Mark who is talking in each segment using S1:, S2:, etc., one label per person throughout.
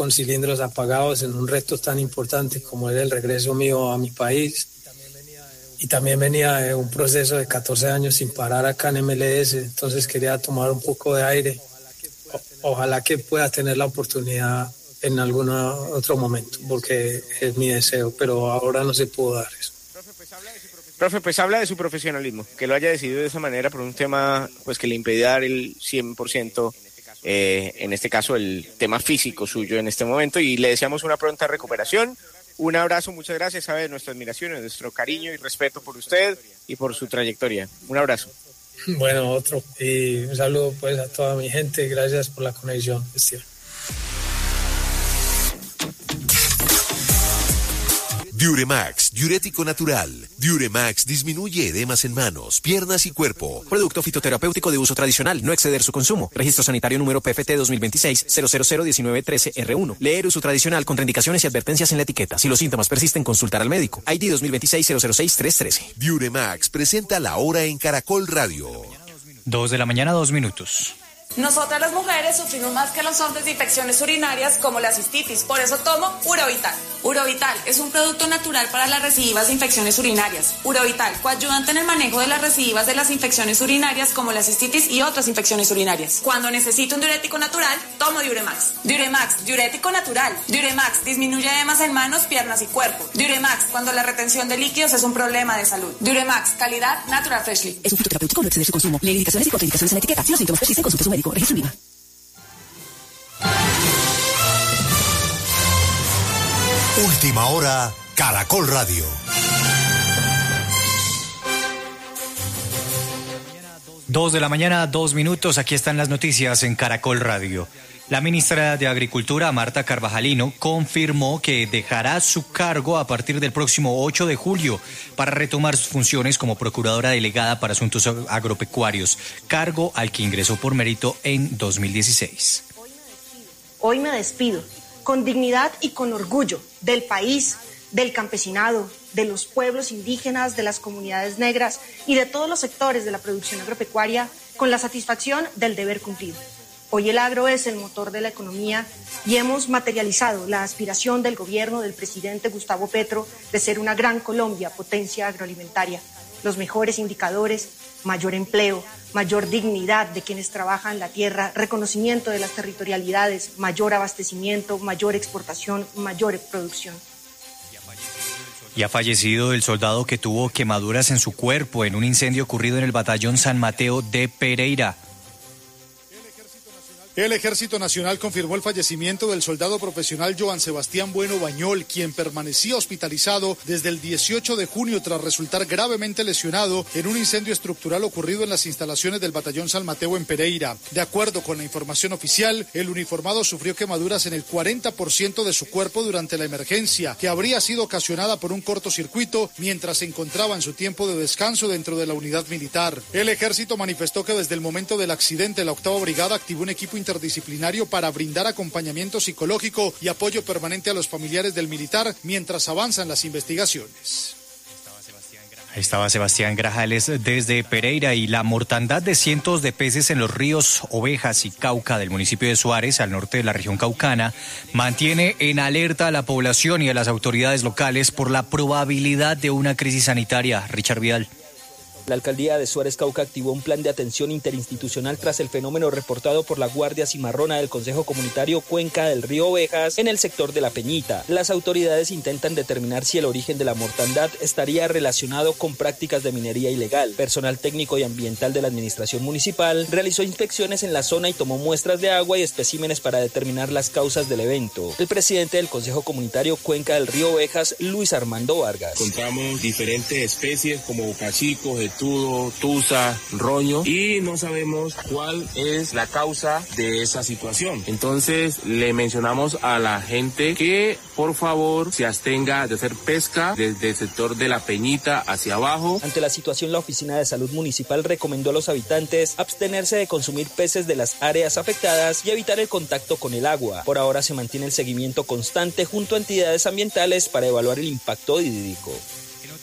S1: con cilindros apagados en un reto tan importante como era el regreso mío a mi país. Y también venía de un proceso de 14 años sin parar acá en MLS, entonces quería tomar un poco de aire. Ojalá que pueda tener la oportunidad en algún otro momento, porque es mi deseo, pero ahora no se pudo dar eso.
S2: Profe, pues habla de su profesionalismo, que lo haya decidido de esa manera por un tema pues que le impedía dar el 100%, en este caso el tema físico suyo en este momento, y le deseamos una pronta recuperación. Un abrazo, muchas gracias, sabe, nuestra admiración, nuestro cariño y respeto por usted y por su trayectoria. Un abrazo.
S1: Bueno, otro, y un saludo pues a toda mi gente, gracias por la conexión, Cristian.
S3: Diuremax, diurético natural. Diuremax disminuye edemas en manos, piernas y cuerpo.
S4: Producto fitoterapéutico de uso tradicional, no exceder su consumo. Registro sanitario número PFT 2026-0001913R1. Leer uso tradicional, contraindicaciones y advertencias en la etiqueta. Si los síntomas persisten, consultar al médico. ID 2026-006-313.
S3: Diuremax presenta La Hora en Caracol Radio.
S5: 2 de la mañana, 2 minutos.
S6: Nosotras las mujeres sufrimos más que los hombres de infecciones urinarias como la cistitis, por eso tomo Urovital. Urovital es un producto natural para las recidivas de infecciones urinarias. Urovital, coayudante en el manejo de las recidivas de las infecciones urinarias como la cistitis y otras infecciones urinarias. Cuando necesito un diurético natural, tomo Diuremax. Diuremax, diurético natural. Diuremax disminuye edemas en manos, piernas y cuerpo. Diuremax, cuando la retención de líquidos es un problema de salud. Diuremax, calidad Natural Freshly.
S7: Es un fitoterapéutico, no exceder su consumo. Lee indicaciones y contraindicaciones en la etiqueta. Si los síntomas persisten, consulte a su médico. Registro INVIMA.
S3: Última hora, Caracol Radio.
S5: 2 de la mañana, 2 minutos. Aquí están las noticias en Caracol Radio. La ministra de Agricultura, Marta Carvajalino, confirmó que dejará su cargo a partir del próximo 8 de julio para retomar sus funciones como procuradora delegada para asuntos agropecuarios, cargo al que ingresó por mérito en 2016.
S8: Hoy me despido con dignidad y con orgullo del país, del campesinado, de los pueblos indígenas, de las comunidades negras y de todos los sectores de la producción agropecuaria, con la satisfacción del deber cumplido. Hoy el agro es el motor de la economía y hemos materializado la aspiración del gobierno del presidente Gustavo Petro de ser una gran Colombia, potencia agroalimentaria. Los mejores indicadores, mayor empleo, mayor dignidad de quienes trabajan la tierra, reconocimiento de las territorialidades, mayor abastecimiento, mayor exportación, mayor producción.
S5: Y ha fallecido el soldado que tuvo quemaduras en su cuerpo en un incendio ocurrido en el batallón San Mateo de Pereira.
S9: El Ejército Nacional confirmó el fallecimiento del soldado profesional Joan Sebastián Bueno Bañol, quien permanecía hospitalizado desde el 18 de junio tras resultar gravemente lesionado en un incendio estructural ocurrido en las instalaciones del batallón San Mateo en Pereira. De acuerdo con la información oficial, el uniformado sufrió quemaduras en el 40% de su cuerpo durante la emergencia, que habría sido ocasionada por un cortocircuito mientras se encontraba en su tiempo de descanso dentro de la unidad militar. El ejército manifestó que desde el momento del accidente la 8ª Brigada activó un equipo interdisciplinario para brindar acompañamiento psicológico y apoyo permanente a los familiares del militar mientras avanzan las investigaciones.
S5: Ahí estaba Sebastián Grajales desde Pereira. Y la mortandad de cientos de peces en los ríos Ovejas y Cauca del municipio de Suárez, al norte de la región caucana, mantiene en alerta a la población y a las autoridades locales por la probabilidad de una crisis sanitaria. Richard Vidal.
S10: La alcaldía de Suárez Cauca activó un plan de atención interinstitucional tras el fenómeno reportado por la Guardia Cimarrona del Consejo Comunitario Cuenca del Río Ovejas en el sector de La Peñita. Las autoridades intentan determinar si el origen de la mortandad estaría relacionado con prácticas de minería ilegal. Personal técnico y ambiental de la administración municipal realizó inspecciones en la zona y tomó muestras de agua y especímenes para determinar las causas del evento. El presidente del Consejo Comunitario Cuenca del Río Ovejas, Luis Armando Vargas.
S11: Encontramos diferentes especies como bocachicos, tudo, tusa, roño, y no sabemos cuál es la causa de esa situación. Entonces le mencionamos a la gente que por favor se abstenga de hacer pesca desde el sector de La Peñita hacia abajo.
S10: Ante la situación, la Oficina de Salud Municipal recomendó a los habitantes abstenerse de consumir peces de las áreas afectadas y evitar el contacto con el agua. Por ahora se mantiene el seguimiento constante junto a entidades ambientales para evaluar el impacto hídrico.
S5: En otras noticias.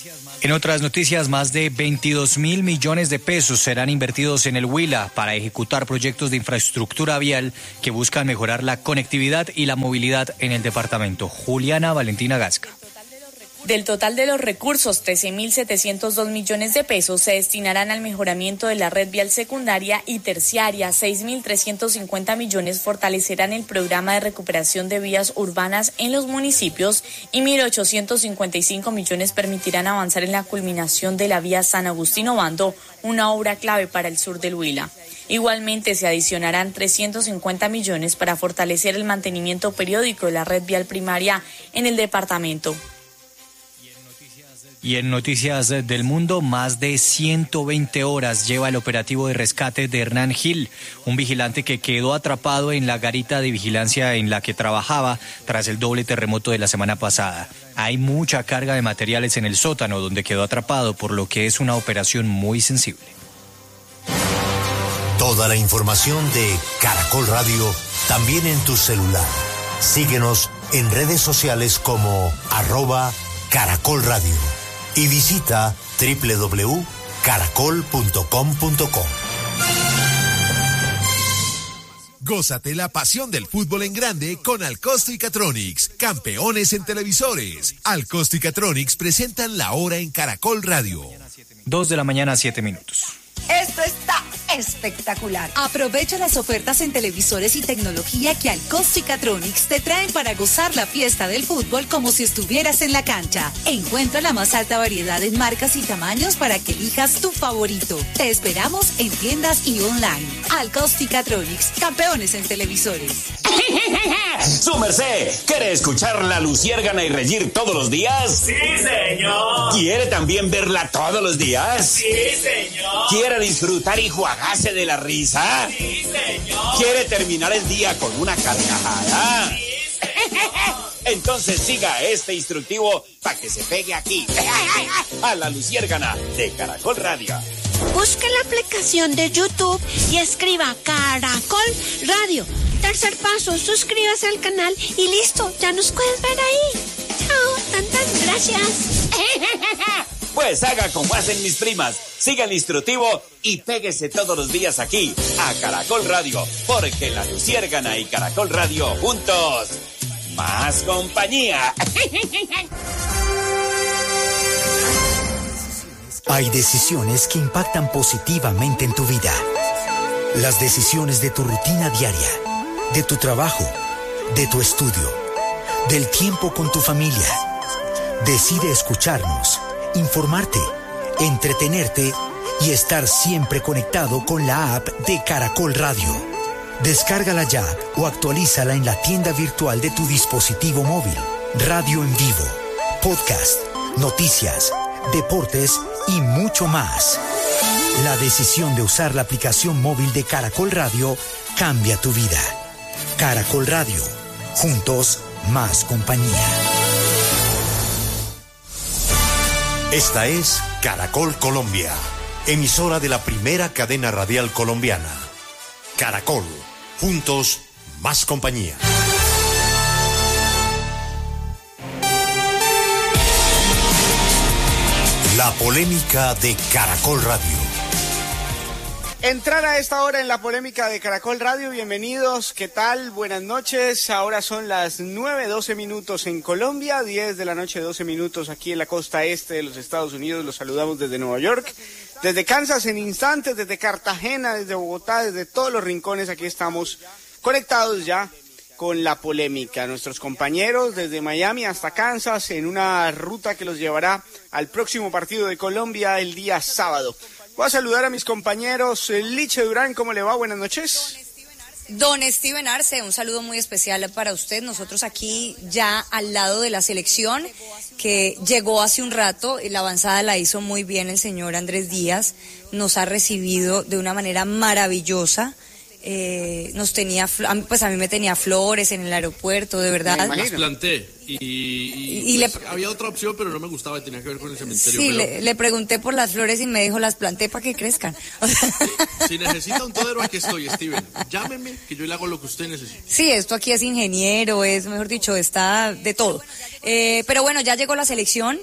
S5: En otras noticias, más de 22.000 millones de pesos serán invertidos en el Huila para ejecutar proyectos de infraestructura vial que buscan mejorar la conectividad y la movilidad en el departamento. Juliana Valentina Gasca.
S12: Del total de los recursos, 13.702 millones de pesos se destinarán al mejoramiento de la red vial secundaria y terciaria. 6.350 millones fortalecerán el programa de recuperación de vías urbanas en los municipios y 1.855 millones permitirán avanzar en la culminación de la vía San Agustín-Obando, una obra clave para el sur del Huila. Igualmente se adicionarán 350 millones para fortalecer el mantenimiento periódico de la red vial primaria en el departamento.
S5: Y en noticias del mundo, más de 120 horas lleva el operativo de rescate de Hernán Gil, un vigilante que quedó atrapado en la garita de vigilancia en la que trabajaba tras el doble terremoto de la semana pasada. Hay mucha carga de materiales en el sótano donde quedó atrapado, por lo que es una operación muy sensible.
S13: Toda la información de Caracol Radio también en tu celular. Síguenos en redes sociales como @Caracol Radio. Y visita www.caracol.com.co.
S3: Gózate la pasión del fútbol en grande con Alcosto y Catronics, campeones en televisores. Alcosto y Catronics presentan La Hora en Caracol Radio.
S5: 2 de la mañana, 7 minutos.
S14: Esto está espectacular. Aprovecha las ofertas en televisores y tecnología que Alcosto y Catronics te traen para gozar la fiesta del fútbol como si estuvieras en la cancha. Encuentra la más alta variedad en marcas y tamaños para que elijas tu favorito. Te esperamos en tiendas y online. Alcosto y Catronics, campeones en televisores.
S15: ¡Su merced! ¿Quiere escuchar La Luciérgana y reír todos los días?
S16: ¡Sí, señor!
S15: ¿Quiere también verla todos los días?
S16: ¡Sí, señor!
S15: ¿Quiere disfrutar y jugarse de la risa?
S16: ¡Sí, señor!
S15: ¿Quiere terminar el día con una carcajada?
S16: ¡Sí, señor!
S15: Entonces siga este instructivo para que se pegue aquí, a La Luciérgana de Caracol Radio.
S17: Busque la aplicación de YouTube y escriba Caracol Radio. Tercer paso, suscríbase al canal y listo, ya nos puedes ver ahí. Chao, gracias.
S15: Pues haga como hacen mis primas, siga el instructivo y péguese todos los días aquí, a Caracol Radio, porque La Luciérgana y Caracol Radio juntos, más compañía.
S13: Hay decisiones que impactan positivamente en tu vida. Las decisiones de tu rutina diaria, de tu trabajo, de tu estudio, del tiempo con tu familia. Decide escucharnos, informarte, entretenerte y estar siempre conectado con la app de Caracol Radio. Descárgala ya o actualízala en la tienda virtual de tu dispositivo móvil. Radio en vivo, podcast, noticias, deportes y mucho más. La decisión de usar la aplicación móvil de Caracol Radio cambia tu vida. Caracol Radio, juntos más compañía. Esta es Caracol Colombia, emisora de la primera cadena radial colombiana. Caracol, juntos más compañía. La polémica de Caracol Radio.
S2: Entrar a esta hora en la polémica de Caracol Radio, bienvenidos, ¿qué tal? Buenas noches, ahora son las 9:12 minutos en Colombia, 10 de la noche, 12 minutos aquí en la costa este de los Estados Unidos, los saludamos desde Nueva York, desde Kansas en instantes, desde Cartagena, desde Bogotá, desde todos los rincones, aquí estamos conectados ya con la polémica. Nuestros compañeros desde Miami hasta Kansas en una ruta que los llevará al próximo partido de Colombia el día sábado. Voy a saludar a mis compañeros. Liche Durán, ¿cómo le va? Buenas noches.
S18: Don Steven Arce, un saludo muy especial para usted. Nosotros aquí ya al lado de la selección que llegó hace un rato. La avanzada la hizo muy bien el señor Andrés Díaz. Nos ha recibido de una manera maravillosa. Nos tenía, pues a mí me tenía flores en el aeropuerto, de verdad.
S19: Las planté y pues, había otra opción, pero no me gustaba, tenía que ver con el cementerio.
S18: Sí,
S19: pero...
S18: le pregunté por las flores y me dijo, las planté para que crezcan.
S19: Si necesita un todero, aquí estoy, Steven. Llámeme, que yo le hago lo que usted necesite.
S18: Sí, esto aquí es ingeniero, es, mejor dicho, está de todo. Pero bueno, ya llegó la selección.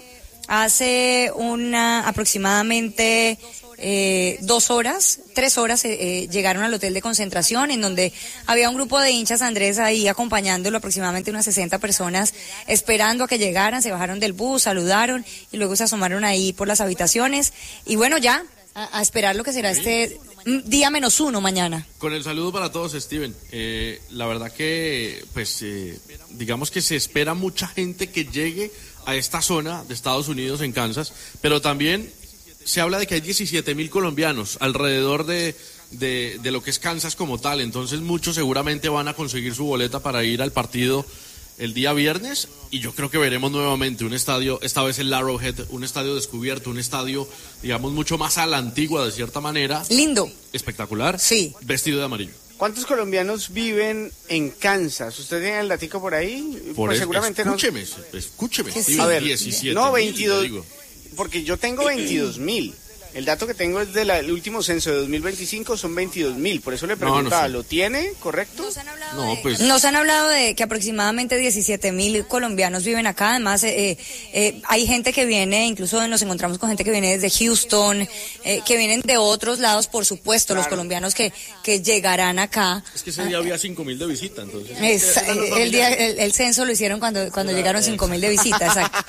S18: Hace aproximadamente 3 horas llegaron al hotel de concentración, en donde había un grupo de hinchas, Andrés, ahí acompañándolo, aproximadamente unas 60 personas, esperando a que llegaran. Se bajaron del bus, saludaron y luego se asomaron ahí por las habitaciones. Y bueno, ya, a esperar lo que será este día -1 mañana.
S19: Con el saludo para todos, Steven. La verdad que, pues, digamos que se espera mucha gente que llegue a esta zona de Estados Unidos, en Kansas, pero también se habla de que hay 17,000 colombianos alrededor de lo que es Kansas como tal. Entonces muchos seguramente van a conseguir su boleta para ir al partido el día viernes, y yo creo que veremos nuevamente un estadio, esta vez el Arrowhead, un estadio descubierto, un estadio, digamos, mucho más a la antigua, de cierta manera.
S18: Lindo.
S19: Espectacular.
S18: Sí.
S19: Vestido de amarillo.
S2: ¿Cuántos colombianos viven en Kansas? ¿Usted tiene el datico por ahí?
S19: Pues
S2: seguramente
S19: escúcheme,
S2: sí. A ver,
S19: 17.
S2: No, 22. Porque yo tengo 22,000. El dato que tengo es del último censo de 2025, son 22,000. Por eso le preguntaba, ¿lo tiene correcto?
S18: Nos han hablado de que aproximadamente 17,000 colombianos viven acá. Además, hay gente que viene, incluso nos encontramos con gente que viene desde Houston, que vienen de otros lados, por supuesto, claro. Los colombianos que llegarán acá.
S19: Es que ese día había 5,000 de visita, entonces.
S18: El censo lo hicieron cuando llegaron 5,000 de visita, exacto.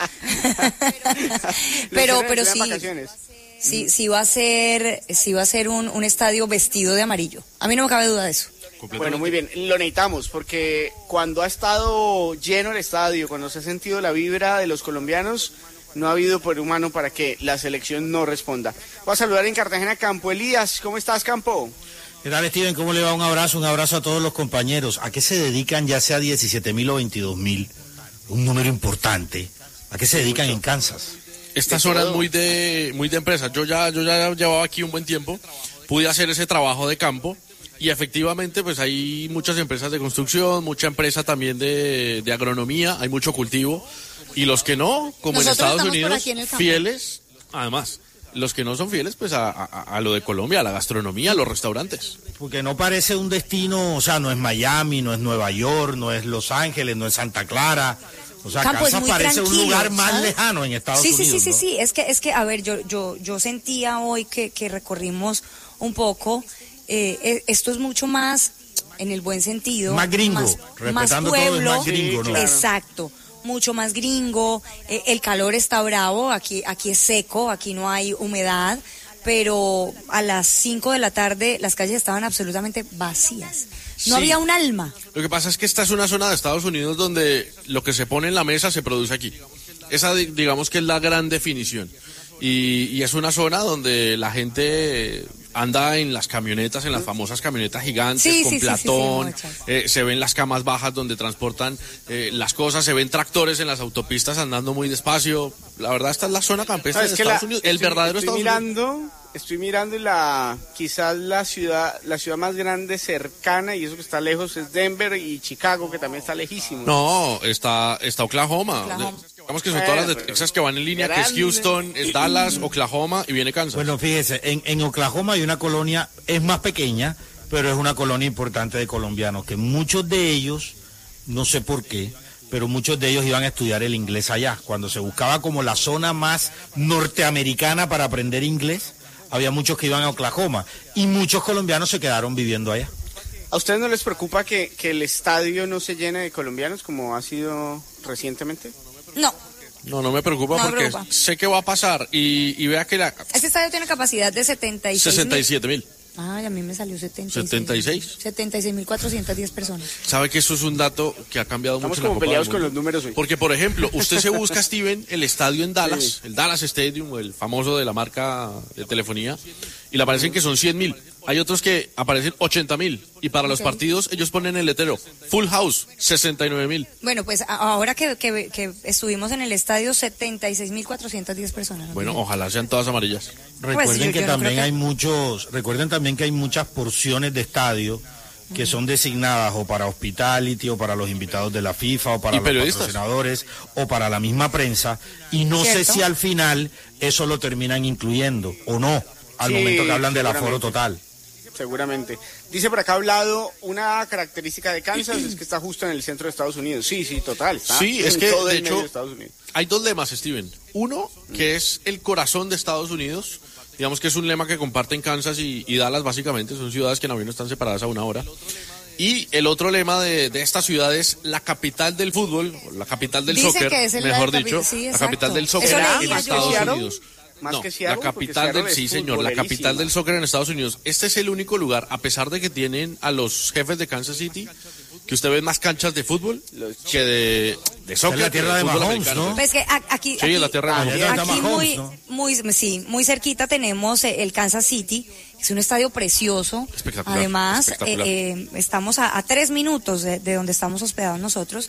S18: pero sí. Sí va a ser un estadio vestido de amarillo. A mí no me cabe duda de eso.
S2: Bueno, muy bien, lo necesitamos, porque cuando ha estado lleno el estadio, cuando se ha sentido la vibra de los colombianos, no ha habido por humano para que la selección no responda. Voy a saludar en Cartagena Campo. Elías, ¿cómo estás, Campo?
S20: ¿Qué tal, Steven? ¿Cómo le va? Un abrazo a todos los compañeros. ¿A qué se dedican, ya sea 17,000 o 22,000? Un número importante. ¿A qué se dedican en Kansas?
S19: Esta zona es muy de empresas. Yo ya llevaba aquí un buen tiempo, pude hacer ese trabajo de campo, y efectivamente pues hay muchas empresas de construcción, mucha empresa también de agronomía, hay mucho cultivo, y los que no, como nosotros en Estados Unidos, fieles, además, los que no son fieles pues a lo de Colombia, a la gastronomía, a los restaurantes.
S20: Porque no parece un destino, o sea, no es Miami, no es Nueva York, no es Los Ángeles, no es Santa Clara. O sea, Kansas parece un lugar más lejano en Estados Unidos.
S18: Sí. Es que, a ver, yo sentía hoy que recorrimos un poco. Esto es mucho más, en el buen sentido.
S20: Más gringo, respetando
S18: más pueblo,
S20: todo, es más gringo, ¿no?
S18: Exacto, mucho más gringo. El calor está bravo, aquí es seco, aquí no hay humedad. Pero a las 5 de la tarde las calles estaban absolutamente vacías. No había un alma.
S19: Lo que pasa es que esta es una zona de Estados Unidos donde lo que se pone en la mesa se produce aquí. Esa, digamos que es la gran definición. Y es una zona donde la gente anda en las camionetas, en las famosas camionetas gigantes, con platón, se ven las camas bajas donde transportan las cosas, se ven tractores en las autopistas andando muy despacio. La verdad, esta es la zona campestre de Estados Unidos, el verdadero Estados Unidos.
S2: Estoy mirando, y quizás la ciudad más grande cercana, y eso que está lejos, es Denver, y Chicago, que también está lejísimo.
S19: No, está Oklahoma. Digamos que son todas las de Texas que van en línea, que es Houston, es Dallas, Oklahoma, y viene Kansas.
S20: Bueno, fíjese, en Oklahoma hay una colonia, es más pequeña, pero es una colonia importante de colombianos, que muchos de ellos, no sé por qué, pero muchos de ellos iban a estudiar el inglés allá. Cuando se buscaba como la zona más norteamericana para aprender inglés, había muchos que iban a Oklahoma, y muchos colombianos se quedaron viviendo allá.
S2: ¿A ustedes no les preocupa que el estadio no se llene de colombianos como ha sido recientemente?
S19: No me preocupa, porque sé que va a pasar, y vea que
S18: este estadio tiene capacidad de
S19: 67,000.
S18: Ay, a mí me salió
S19: 76.
S18: 76,410 personas.
S19: ¿Sabe que eso es un dato que ha cambiado mucho en la Copa del
S2: peleados
S19: Mundo?
S2: con los números hoy.
S19: Porque, por ejemplo, usted se busca, Steven, el estadio en Dallas, el Dallas Stadium, el famoso de la marca de telefonía, y le aparecen que son 100,000. Hay otros que aparecen 80,000, y para los partidos ellos ponen el letrero Full House, 69,000.
S18: Bueno, pues ahora que estuvimos en el estadio, 76,410 personas.
S19: Bueno, ojalá sean todas amarillas.
S20: Recuerden que también hay muchas porciones de estadio que son designadas o para hospitality, o para los invitados de la FIFA, o para los patrocinadores, o para la misma prensa, y no sé si al final eso lo terminan incluyendo o no, al momento que hablan del aforo total.
S2: Seguramente. Dice por acá Hablado, una característica de Kansas es que está justo en el centro de Estados Unidos. Sí, total.
S19: Sí, es que de hecho hay dos lemas, Steven. Uno, que es el corazón de Estados Unidos. Digamos que es un lema que comparten Kansas y Dallas, básicamente. Son ciudades que en avión están separadas a una hora. Y el otro lema de esta ciudad es la capital del fútbol, la capital del soccer, mejor dicho, la capital del soccer en Estados Unidos.
S2: Más
S19: no,
S2: que Seattle,
S19: la capital del, sí señor, la capital del soccer en Estados Unidos. Este es el único lugar, a pesar de que tienen a los jefes de Kansas City, que usted ve más canchas de fútbol que de soccer.
S20: Es la tierra de Mahomes, ¿no?
S18: Pues que aquí,
S19: sí, la tierra de
S18: Mahomes. Aquí muy cerquita tenemos el Kansas City. Es un estadio precioso.
S19: Espectacular.
S18: Además,
S19: espectacular.
S18: Estamos a 3 minutos de donde estamos hospedados nosotros.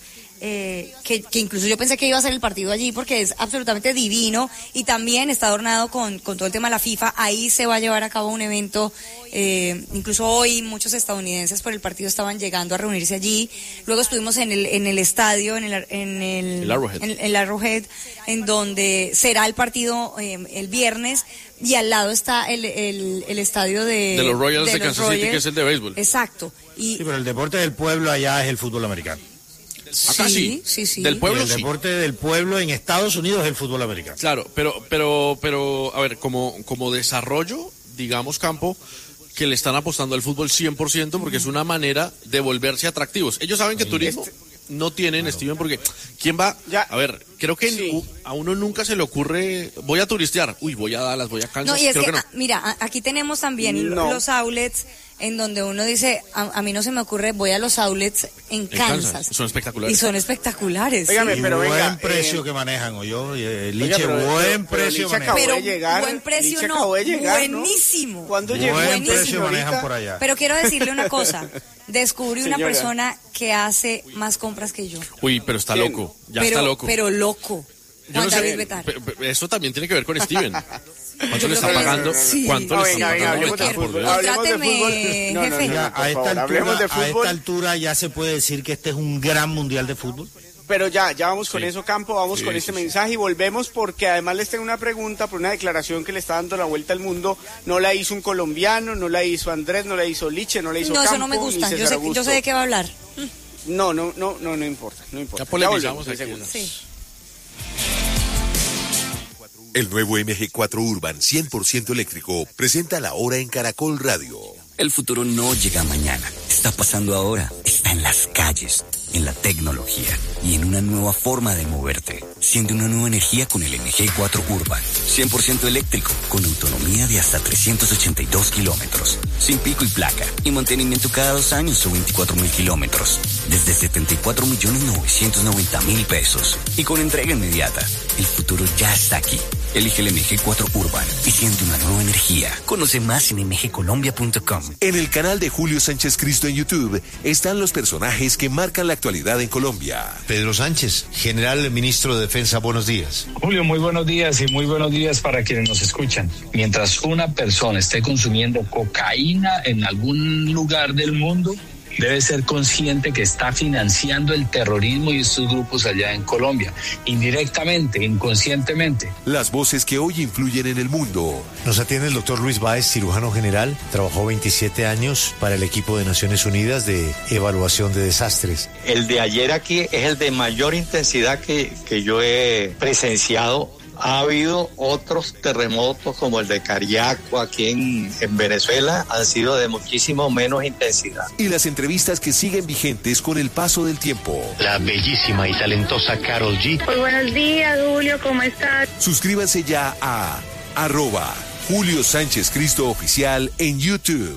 S18: Que incluso yo pensé que iba a ser el partido allí porque es absolutamente divino y también está adornado con todo el tema de la FIFA. Ahí se va a llevar a cabo un evento, incluso hoy muchos estadounidenses por el partido estaban llegando a reunirse allí. Luego estuvimos en el estadio, en el Arrowhead, en donde será el partido el viernes, y al lado está el estadio de
S19: los Royals de Kansas City, que es el de béisbol.
S18: Exacto.
S20: Sí, pero el deporte del pueblo allá es el fútbol americano.
S19: Acá sí. Del pueblo
S20: el deporte del pueblo en Estados Unidos es el fútbol americano.
S19: Claro, pero a ver, como desarrollo, digamos, Campo, que le están apostando al fútbol 100% porque es una manera de volverse atractivos. Ellos saben que turismo no tienen, Steven, porque ¿quién va? A ver, creo que a uno nunca se le ocurre, voy a turistear, voy a Dallas, voy a Kansas.
S18: No, y es
S19: creo
S18: que,
S19: que no.
S18: mira, aquí tenemos también los outlets en donde uno dice, a mí no se me ocurre, voy a los outlets en Kansas.
S19: Son espectaculares.
S18: Y son espectaculares.
S2: Óigame, pero
S20: buen precio que manejan, Liche, buen precio manejan.
S18: Pero buen precio no, buenísimo.
S2: ¿Cuándo llegó?
S20: Buen precio manejan por allá.
S18: Pero quiero decirle una cosa, descubrí una persona que hace más compras que yo.
S19: Uy, pero está loco, está loco.
S18: Pero loco.
S19: Juan David Betar. Eso también tiene que ver con Steven. ¿Cuánto le está pagando?
S18: Sí.
S19: ¿Cuánto le está pagando?
S18: Hablemos de fútbol.
S20: A esta altura ya se puede decir que este es un gran mundial de fútbol.
S2: Pero ya vamos con eso, Campo, vamos con este mensaje y volvemos porque además les tengo una pregunta por una declaración que le está dando la vuelta al mundo. No la hizo un colombiano, no la hizo Andrés, no la hizo Liche, no la hizo Campo.
S18: No, eso no me gusta, yo sé de qué va a hablar.
S2: No importa.
S19: Ya polemizamos aquí.
S18: Sí.
S3: El nuevo MG4 Urban 100% eléctrico presenta la hora en Caracol Radio.
S21: El futuro no llega mañana, está pasando ahora, está en las calles, en la tecnología y en una nueva forma de moverte. Siente una nueva energía con el MG4 Urban, 100% eléctrico, con autonomía de hasta 382 kilómetros, sin pico y placa, y mantenimiento cada 2 años o 24.000 kilómetros, desde 74.990.000 pesos, y con entrega inmediata. El futuro ya está aquí. Elige el MG4 Urban y siente una nueva energía. Conoce más en mgcolombia.com.
S3: En el canal de Julio Sánchez Cristo en YouTube están los personajes que marcan la actualidad en Colombia.
S22: Pedro Sánchez, general ministro de Defensa, buenos días.
S23: Julio, muy buenos días y muy buenos días para quienes nos escuchan. Mientras una persona esté consumiendo cocaína en algún lugar del mundo, debe ser consciente que está financiando el terrorismo y estos grupos allá en Colombia, indirectamente, inconscientemente.
S3: Las voces que hoy influyen en el mundo.
S22: Nos atiende el doctor Luis Báez, cirujano general. Trabajó 27 años para el equipo de Naciones Unidas de evaluación de desastres.
S24: El de ayer aquí es el de mayor intensidad que yo he presenciado. Ha habido otros terremotos como el de Cariaco aquí en Venezuela, han sido de muchísimo menos intensidad.
S3: Y las entrevistas que siguen vigentes con el paso del tiempo.
S22: La bellísima y talentosa Karol G.
S25: Muy buenos días, Julio, ¿cómo estás?
S3: Suscríbanse ya a @Julio Sánchez Cristo Oficial en YouTube.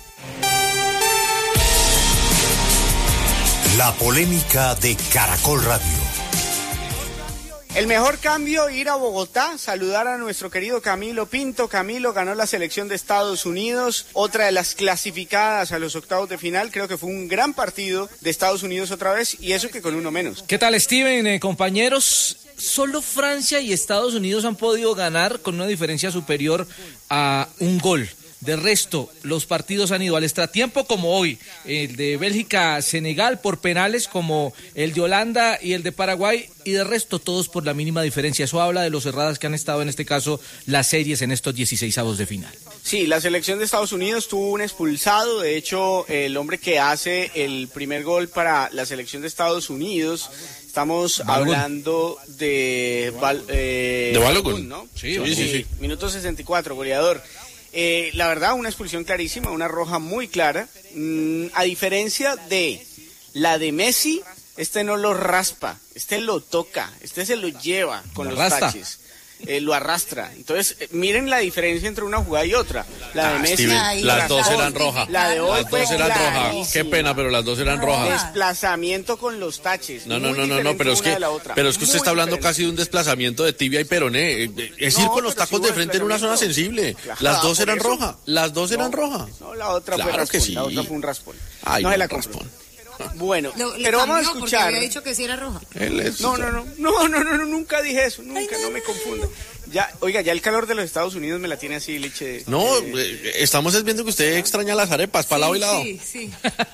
S22: La polémica de Caracol Radio.
S2: El mejor cambio, ir a Bogotá, saludar a nuestro querido Camilo Pinto. Camilo ganó la selección de Estados Unidos, otra de las clasificadas a los octavos de final. Creo que fue un gran partido de Estados Unidos otra vez, y eso que con uno menos.
S26: ¿Qué tal, Steven? Compañeros, solo Francia y Estados Unidos han podido ganar con una diferencia superior a un gol. De resto, los partidos han ido al extratiempo como hoy, el de Bélgica-Senegal por penales como el de Holanda y el de Paraguay, y de resto todos por la mínima diferencia. Eso habla de lo cerradas que han estado en este caso las series en estos 16avos de final.
S2: Sí, la selección de Estados Unidos tuvo un expulsado. De hecho, el hombre que hace el primer gol para la selección de Estados Unidos, estamos hablando de
S19: Balogun,
S2: ¿no?
S19: Sí.
S2: Minuto 64, goleador. La verdad, una expulsión clarísima, una roja muy clara. A diferencia de la de Messi, este no lo raspa, este lo toca, este se lo lleva con los taches. Lo arrastra. Entonces, miren la diferencia entre una jugada y otra. La de Messi.
S19: Steven, las dos eran rojas.
S2: La de hoy
S19: las dos eran rojas. Qué pena, pero las dos eran rojas.
S2: Desplazamiento con los taches.
S19: No, pero es que usted está hablando casi de un desplazamiento de tibia y peroné. Es ir con los tacos de frente en una zona sensible. Las dos eran rojas. Las dos eran rojas.
S2: No, la otra fue raspón.
S19: Que sí.
S2: La otra fue un raspón.
S19: Ay,
S2: no se la
S19: raspón.
S2: Bueno, pero vamos a escuchar.
S18: Porque había dicho que sí era roja.
S2: No, nunca dije eso, nunca, no me confundo. Ya, oiga, ya el calor de los Estados Unidos me la tiene así, Liche.
S19: No, estamos viendo que usted extraña las arepas, para lado y lado.
S18: Sí.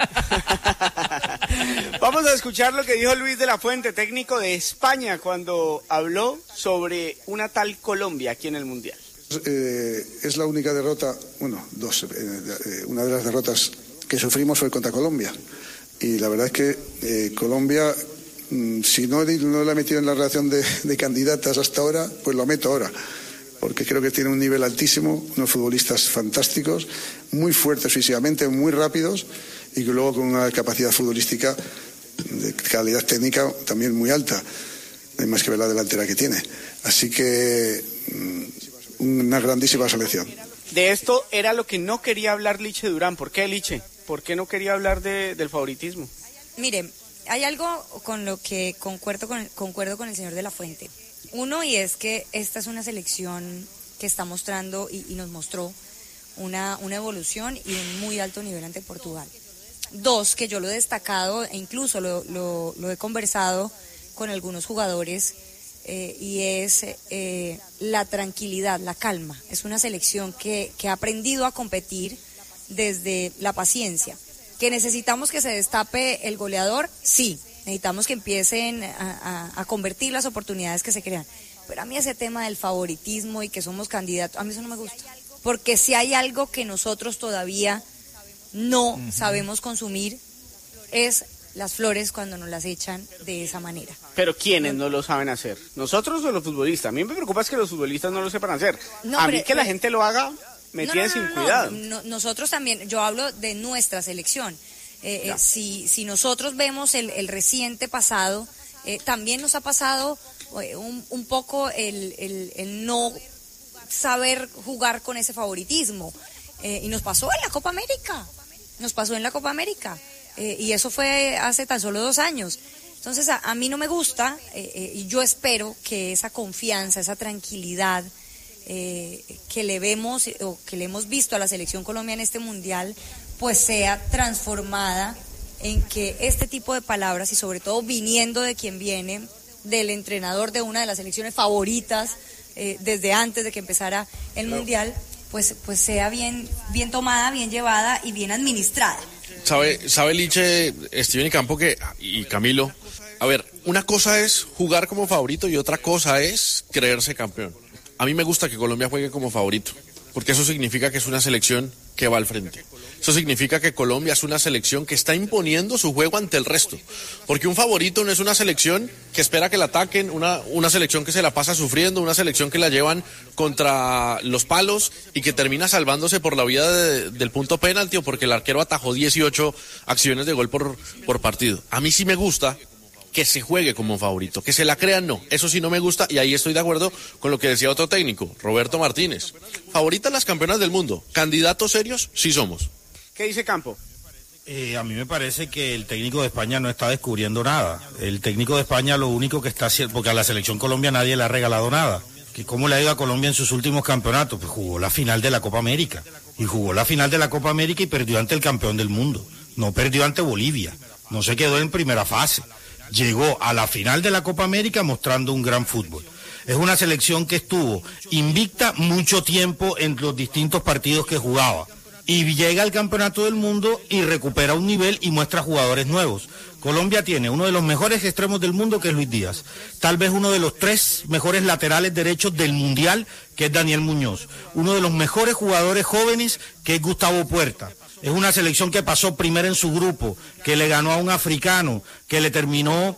S2: Vamos a escuchar lo que dijo Luis de la Fuente, técnico de España, cuando habló sobre una tal Colombia aquí en el Mundial.
S1: Es la única derrota, una de las derrotas que sufrimos fue contra Colombia. Y la verdad es que Colombia, si no la he metido en la relación de candidatas hasta ahora, pues lo meto ahora. Porque creo que tiene un nivel altísimo, unos futbolistas fantásticos, muy fuertes físicamente, muy rápidos, y que luego con una capacidad futbolística de calidad técnica también muy alta. No hay más que ver la delantera que tiene. Así que una grandísima selección.
S2: De esto era lo que no quería hablar Liche Durán. ¿Por qué, Liche? ¿Por qué no quería hablar del favoritismo?
S18: Mire, hay algo con lo que concuerdo con el señor de la Fuente. Uno, y es que esta es una selección que está mostrando y nos mostró una evolución y un muy alto nivel ante Portugal. Dos, que yo lo he destacado e incluso lo he conversado con algunos jugadores, y es la tranquilidad, la calma. Es una selección que ha aprendido a competir desde la paciencia. ¿Que necesitamos que se destape el goleador? Sí, necesitamos que empiecen a convertir las oportunidades que se crean. Pero a mí ese tema del favoritismo y que somos candidatos, a mí eso no me gusta. Porque si hay algo que nosotros todavía no sabemos consumir, es las flores cuando nos las echan de esa manera.
S2: Pero ¿quiénes no lo saben hacer? ¿Nosotros o los futbolistas? A mí me preocupa es que los futbolistas no lo sepan hacer. A mí que la gente lo haga me tiene sin cuidado.
S18: Nosotros también, yo hablo de nuestra selección. Si nosotros vemos el reciente pasado, también nos ha pasado un poco el no saber jugar con ese favoritismo. Y nos pasó en la Copa América. Y eso fue hace tan solo 2 años. Entonces a mí no me gusta, y yo espero que esa confianza, esa tranquilidad que le vemos o que le hemos visto a la selección Colombia en este mundial, pues sea transformada en que este tipo de palabras, y sobre todo viniendo de quien viene, del entrenador de una de las selecciones favoritas desde antes de que empezara el mundial, pues sea bien tomada, bien llevada y bien administrada.
S19: ¿Sabe Liche, Steven y Camilo? A ver, una cosa es jugar como favorito y otra cosa es creerse campeón. A mí me gusta que Colombia juegue como favorito, porque eso significa que es una selección que va al frente. Eso significa que Colombia es una selección que está imponiendo su juego ante el resto. Porque un favorito no es una selección que espera que la ataquen, una selección que se la pasa sufriendo, una selección que la llevan contra los palos y que termina salvándose por la vía del punto penalti o porque el arquero atajó 18 acciones de gol por partido. A mí sí me gusta que se juegue como favorito, que se la crean, no. Eso sí no me gusta, y ahí estoy de acuerdo con lo que decía otro técnico, Roberto Martínez. Favoritas las campeonas del mundo, candidatos serios, sí somos.
S2: ¿Qué dice Campo?
S20: A mí me parece que el técnico de España no está descubriendo nada. El técnico de España lo único que está haciendo, porque a la selección Colombia nadie le ha regalado nada. ¿Cómo le ha ido a Colombia en sus últimos campeonatos? Pues jugó la final de la Copa América. Y jugó la final de la Copa América y perdió ante el campeón del mundo. No perdió ante Bolivia. No se quedó en primera fase. Llegó a la final de la Copa América mostrando un gran fútbol. Es una selección que estuvo invicta mucho tiempo en los distintos partidos que jugaba. Y llega al campeonato del mundo y recupera un nivel y muestra jugadores nuevos. Colombia tiene uno de los mejores extremos del mundo, que es Luis Díaz. Tal vez uno de los 3 mejores laterales derechos del Mundial, que es Daniel Muñoz. Uno de los mejores jugadores jóvenes, que es Gustavo Puerta. Es una selección que pasó primero en su grupo, que le ganó a un africano, que le terminó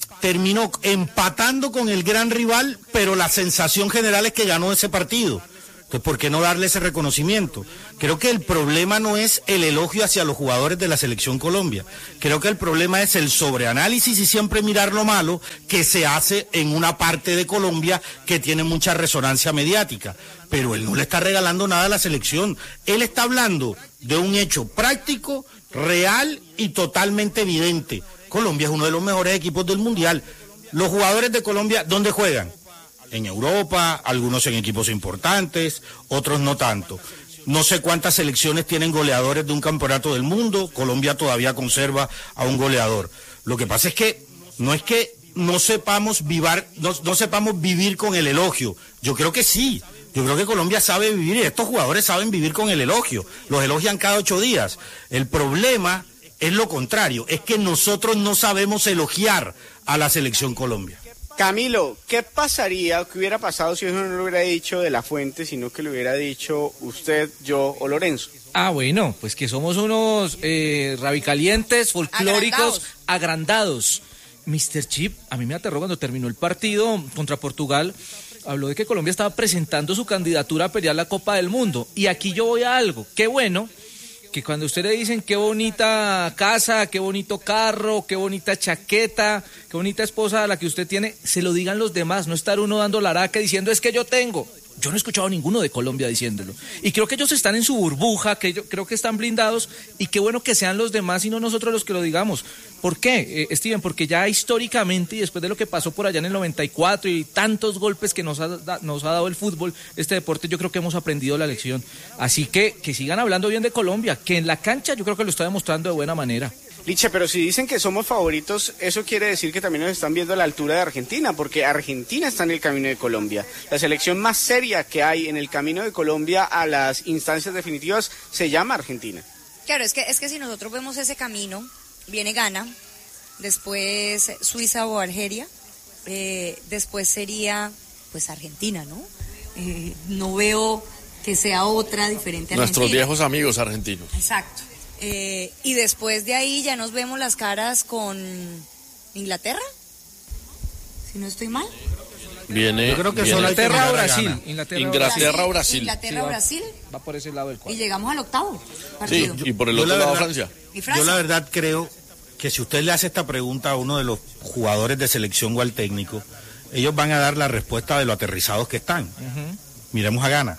S20: empatando con el gran rival, pero la sensación general es que ganó ese partido. Entonces, ¿por qué no darle ese reconocimiento? Creo que el problema no es el elogio hacia los jugadores de la Selección Colombia. Creo que el problema es el sobreanálisis y siempre mirar lo malo que se hace en una parte de Colombia que tiene mucha resonancia mediática. Pero él no le está regalando nada a la selección. Él está hablando de un hecho práctico, real y totalmente evidente. Colombia es uno de los mejores equipos del Mundial. Los jugadores de Colombia, ¿dónde juegan? En Europa, algunos en equipos importantes, otros no tanto. No sé cuántas selecciones tienen goleadores de un campeonato del mundo. Colombia todavía conserva a un goleador. Lo que pasa es que no sepamos vivir con el elogio. Yo creo que sí. Yo creo que Colombia sabe vivir y estos jugadores saben vivir con el elogio. Los elogian cada 8 días. El problema es lo contrario, es que nosotros no sabemos elogiar a la Selección Colombia.
S2: Camilo, ¿qué pasaría, qué hubiera pasado si eso no lo hubiera dicho De La Fuente, sino que lo hubiera dicho usted, yo o Lorenzo?
S26: Bueno, pues que somos unos rabicalientes, folclóricos, agrandados. Mr. Chip, a mí me aterró cuando terminó el partido contra Portugal. Habló de que Colombia estaba presentando su candidatura a pelear la Copa del Mundo. Y aquí yo voy a algo. Qué bueno que cuando usted le dicen qué bonita casa, qué bonito carro, qué bonita chaqueta, qué bonita esposa la que usted tiene, se lo digan los demás, no estar uno dando la araca diciendo es que yo tengo. Yo no he escuchado a ninguno de Colombia diciéndolo. Y creo que ellos están en su burbuja, creo que están blindados, y qué bueno que sean los demás y no nosotros los que lo digamos. ¿Por qué, Steven? Porque ya históricamente, y después de lo que pasó por allá en el 94 y tantos golpes que nos ha dado el fútbol, este deporte, yo creo que hemos aprendido la lección. Así que sigan hablando bien de Colombia, que en la cancha yo creo que lo está demostrando de buena manera.
S2: Licha, pero si dicen que somos favoritos, eso quiere decir que también nos están viendo a la altura de Argentina, porque Argentina está en el camino de Colombia. La selección más seria que hay en el camino de Colombia a las instancias definitivas se llama Argentina.
S18: Claro, es que si nosotros vemos ese camino, viene Ghana, después Suiza o Argelia, después sería pues Argentina, ¿no? No veo que sea otra diferente a Argentina.
S19: Nuestros viejos amigos argentinos.
S18: Exacto. Y después de ahí ya nos vemos las caras con Inglaterra, si no estoy mal.
S20: Yo creo que
S26: Inglaterra o Brasil.
S19: Inglaterra o Brasil.
S18: Inglaterra o Brasil.
S26: Va por ese lado del cuadro.
S18: Y llegamos al octavo partido.
S19: Sí, y por el otro lado Francia.
S20: Yo la verdad creo que si usted le hace esta pregunta a uno de los jugadores de selección o al técnico, ellos van a dar la respuesta de lo aterrizados que están. Miremos a Ghana.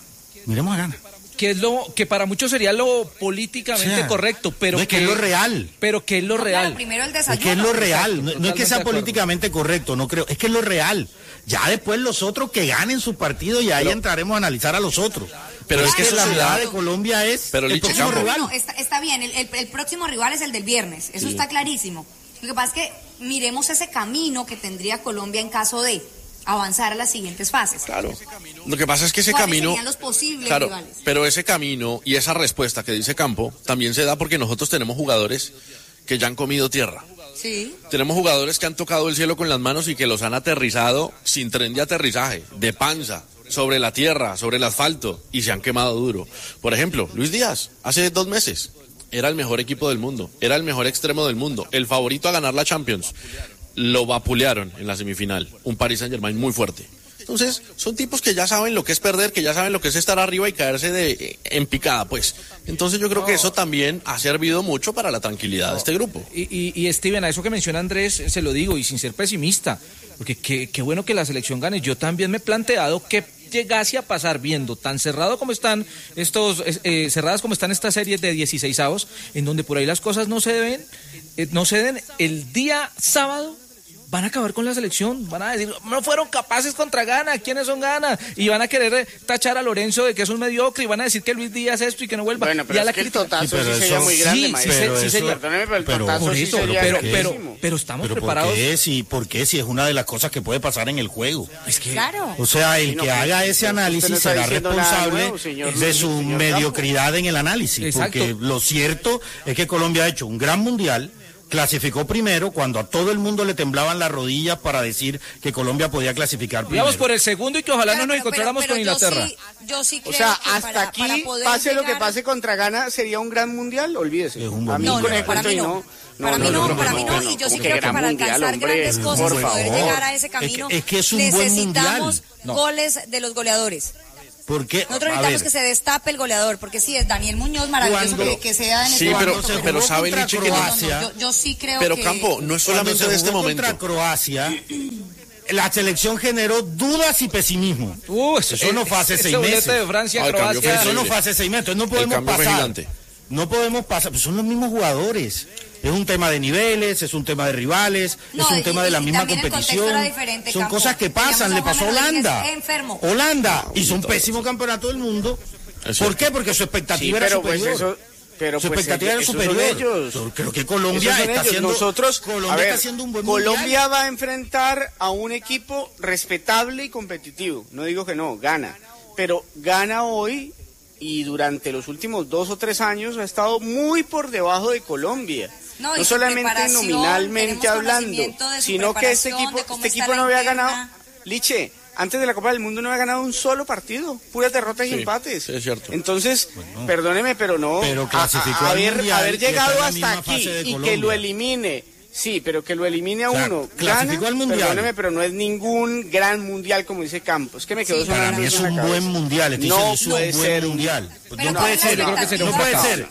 S26: Que es lo que para muchos sería lo políticamente correcto, pero
S20: no es que es lo real.
S26: Pero que es lo real.
S18: Claro, primero el desayuno.
S20: Es que es lo real, no es que sea
S26: de acuerdo.
S20: políticamente correcto, no creo, es que es lo real. Ya después los otros que ganen su partido y ahí entraremos a analizar a los otros. Pero es que la mirada de Colombia es el próximo rival.
S18: No, está bien, el próximo rival es el del viernes, eso está clarísimo. Lo que pasa es que miremos ese camino que tendría Colombia en caso de avanzar a las siguientes fases.
S19: Claro. Lo que pasa es que ese
S18: ¿Cuáles
S19: camino,
S18: serían los posibles
S19: claro,
S18: rivales?
S19: pero ese camino y esa respuesta que dice Campo también se da porque nosotros tenemos jugadores que ya han comido tierra.
S18: Sí.
S19: Tenemos jugadores que han tocado el cielo con las manos y que los han aterrizado sin tren de aterrizaje, de panza, sobre la tierra, sobre el asfalto, y se han quemado duro. Por ejemplo, Luis Díaz, hace 2 meses, era el mejor equipo del mundo, era el mejor extremo del mundo, el favorito a ganar la Champions. Lo vapulearon en la semifinal, un Paris Saint-Germain muy fuerte. Entonces, son tipos que ya saben lo que es perder, que ya saben lo que es estar arriba y caerse en picada, pues. Entonces yo creo que eso también ha servido mucho para la tranquilidad de este grupo.
S26: Y Steven, a eso que menciona Andrés, se lo digo, y sin ser pesimista, porque qué bueno que la selección gane. Yo también me he planteado que llegase a pasar viendo tan cerrado como están cerradas como están estas series de 16avos, en donde por ahí las cosas no se den, el día sábado van a acabar con la selección, van a decir, no fueron capaces contra Ghana, ¿quiénes son Ghana? Y van a querer tachar a Lorenzo de que es un mediocre y van a decir que Luis Díaz esto y que no vuelva.
S2: Bueno, pero es que el totazo sí sería muy grande, maestro. Sí, señor, perdóneme, pero el totazo sí sería grandísimo.
S26: Pero estamos
S20: pero
S26: preparados.
S20: ¿Por qué? Si es una de las cosas que puede pasar en el juego.
S26: Es que,
S18: claro.
S20: O sea, el que haga ese análisis será responsable de su mediocridad en el análisis. Exacto. Porque lo cierto es que Colombia ha hecho un gran mundial, clasificó primero cuando a todo el mundo le temblaban las rodillas para decir que Colombia podía clasificar primero.
S26: Vamos por el segundo y que ojalá no nos encontráramos con Inglaterra.
S18: Yo sí creo
S2: o sea,
S18: que
S2: hasta aquí, pase lo que pase contra Ghana, sería un gran mundial, olvídese.
S20: A
S18: mí con el cuento no. Para mí no, y yo sí creo que para alcanzar grandes cosas y poder llegar a ese camino,
S20: es que es un buen
S18: necesitamos goles de los goleadores.
S20: Porque,
S18: nosotros necesitamos que se destape el goleador, porque sí, es Daniel Muñoz, maravilloso que sea en
S19: este momento. Sí, pero sabe Lichi que
S18: yo sí creo
S19: pero
S18: que...
S19: Pero Campo, no es solamente de este momento.
S20: Contra Croacia, la selección generó dudas y pesimismo. Eso no fue hace 6 meses.
S26: De Francia, Croacia.
S20: Eso no fue hace 6 meses. No podemos pasar. No podemos pasar, pues son los mismos jugadores. Es un tema de niveles, es un tema de rivales, es un tema de la misma competición. Son cosas que pasan, le pasó a Holanda. Holanda hizo un pésimo campeonato del mundo. ¿Por qué? Porque su expectativa era superior. Su expectativa era superior. Yo creo que Colombia está haciendo,
S2: está
S20: haciendo un buen
S2: Colombia
S20: mundial.
S2: va a enfrentar a un equipo respetable y competitivo. No digo que no, gana. Pero gana hoy y durante los últimos 2 o 3 años ha estado muy por debajo de Colombia. No solamente nominalmente hablando, sino que este equipo no había ganado. Liche, antes de la Copa del Mundo no había ganado un solo partido, puras derrotas y empates.
S19: Sí, es cierto.
S2: Entonces, perdóneme, pero no, haber llegado hasta aquí y que lo elimine. Sí, pero que lo elimine a uno.
S20: Clasificó al mundial.
S2: Perdóneme, pero no es ningún gran mundial como dice Campos. Que me quedó
S20: para mí es un buen mundial.
S2: No puede ser un
S20: mundial. No puede ser. Yo creo que sería un fracaso.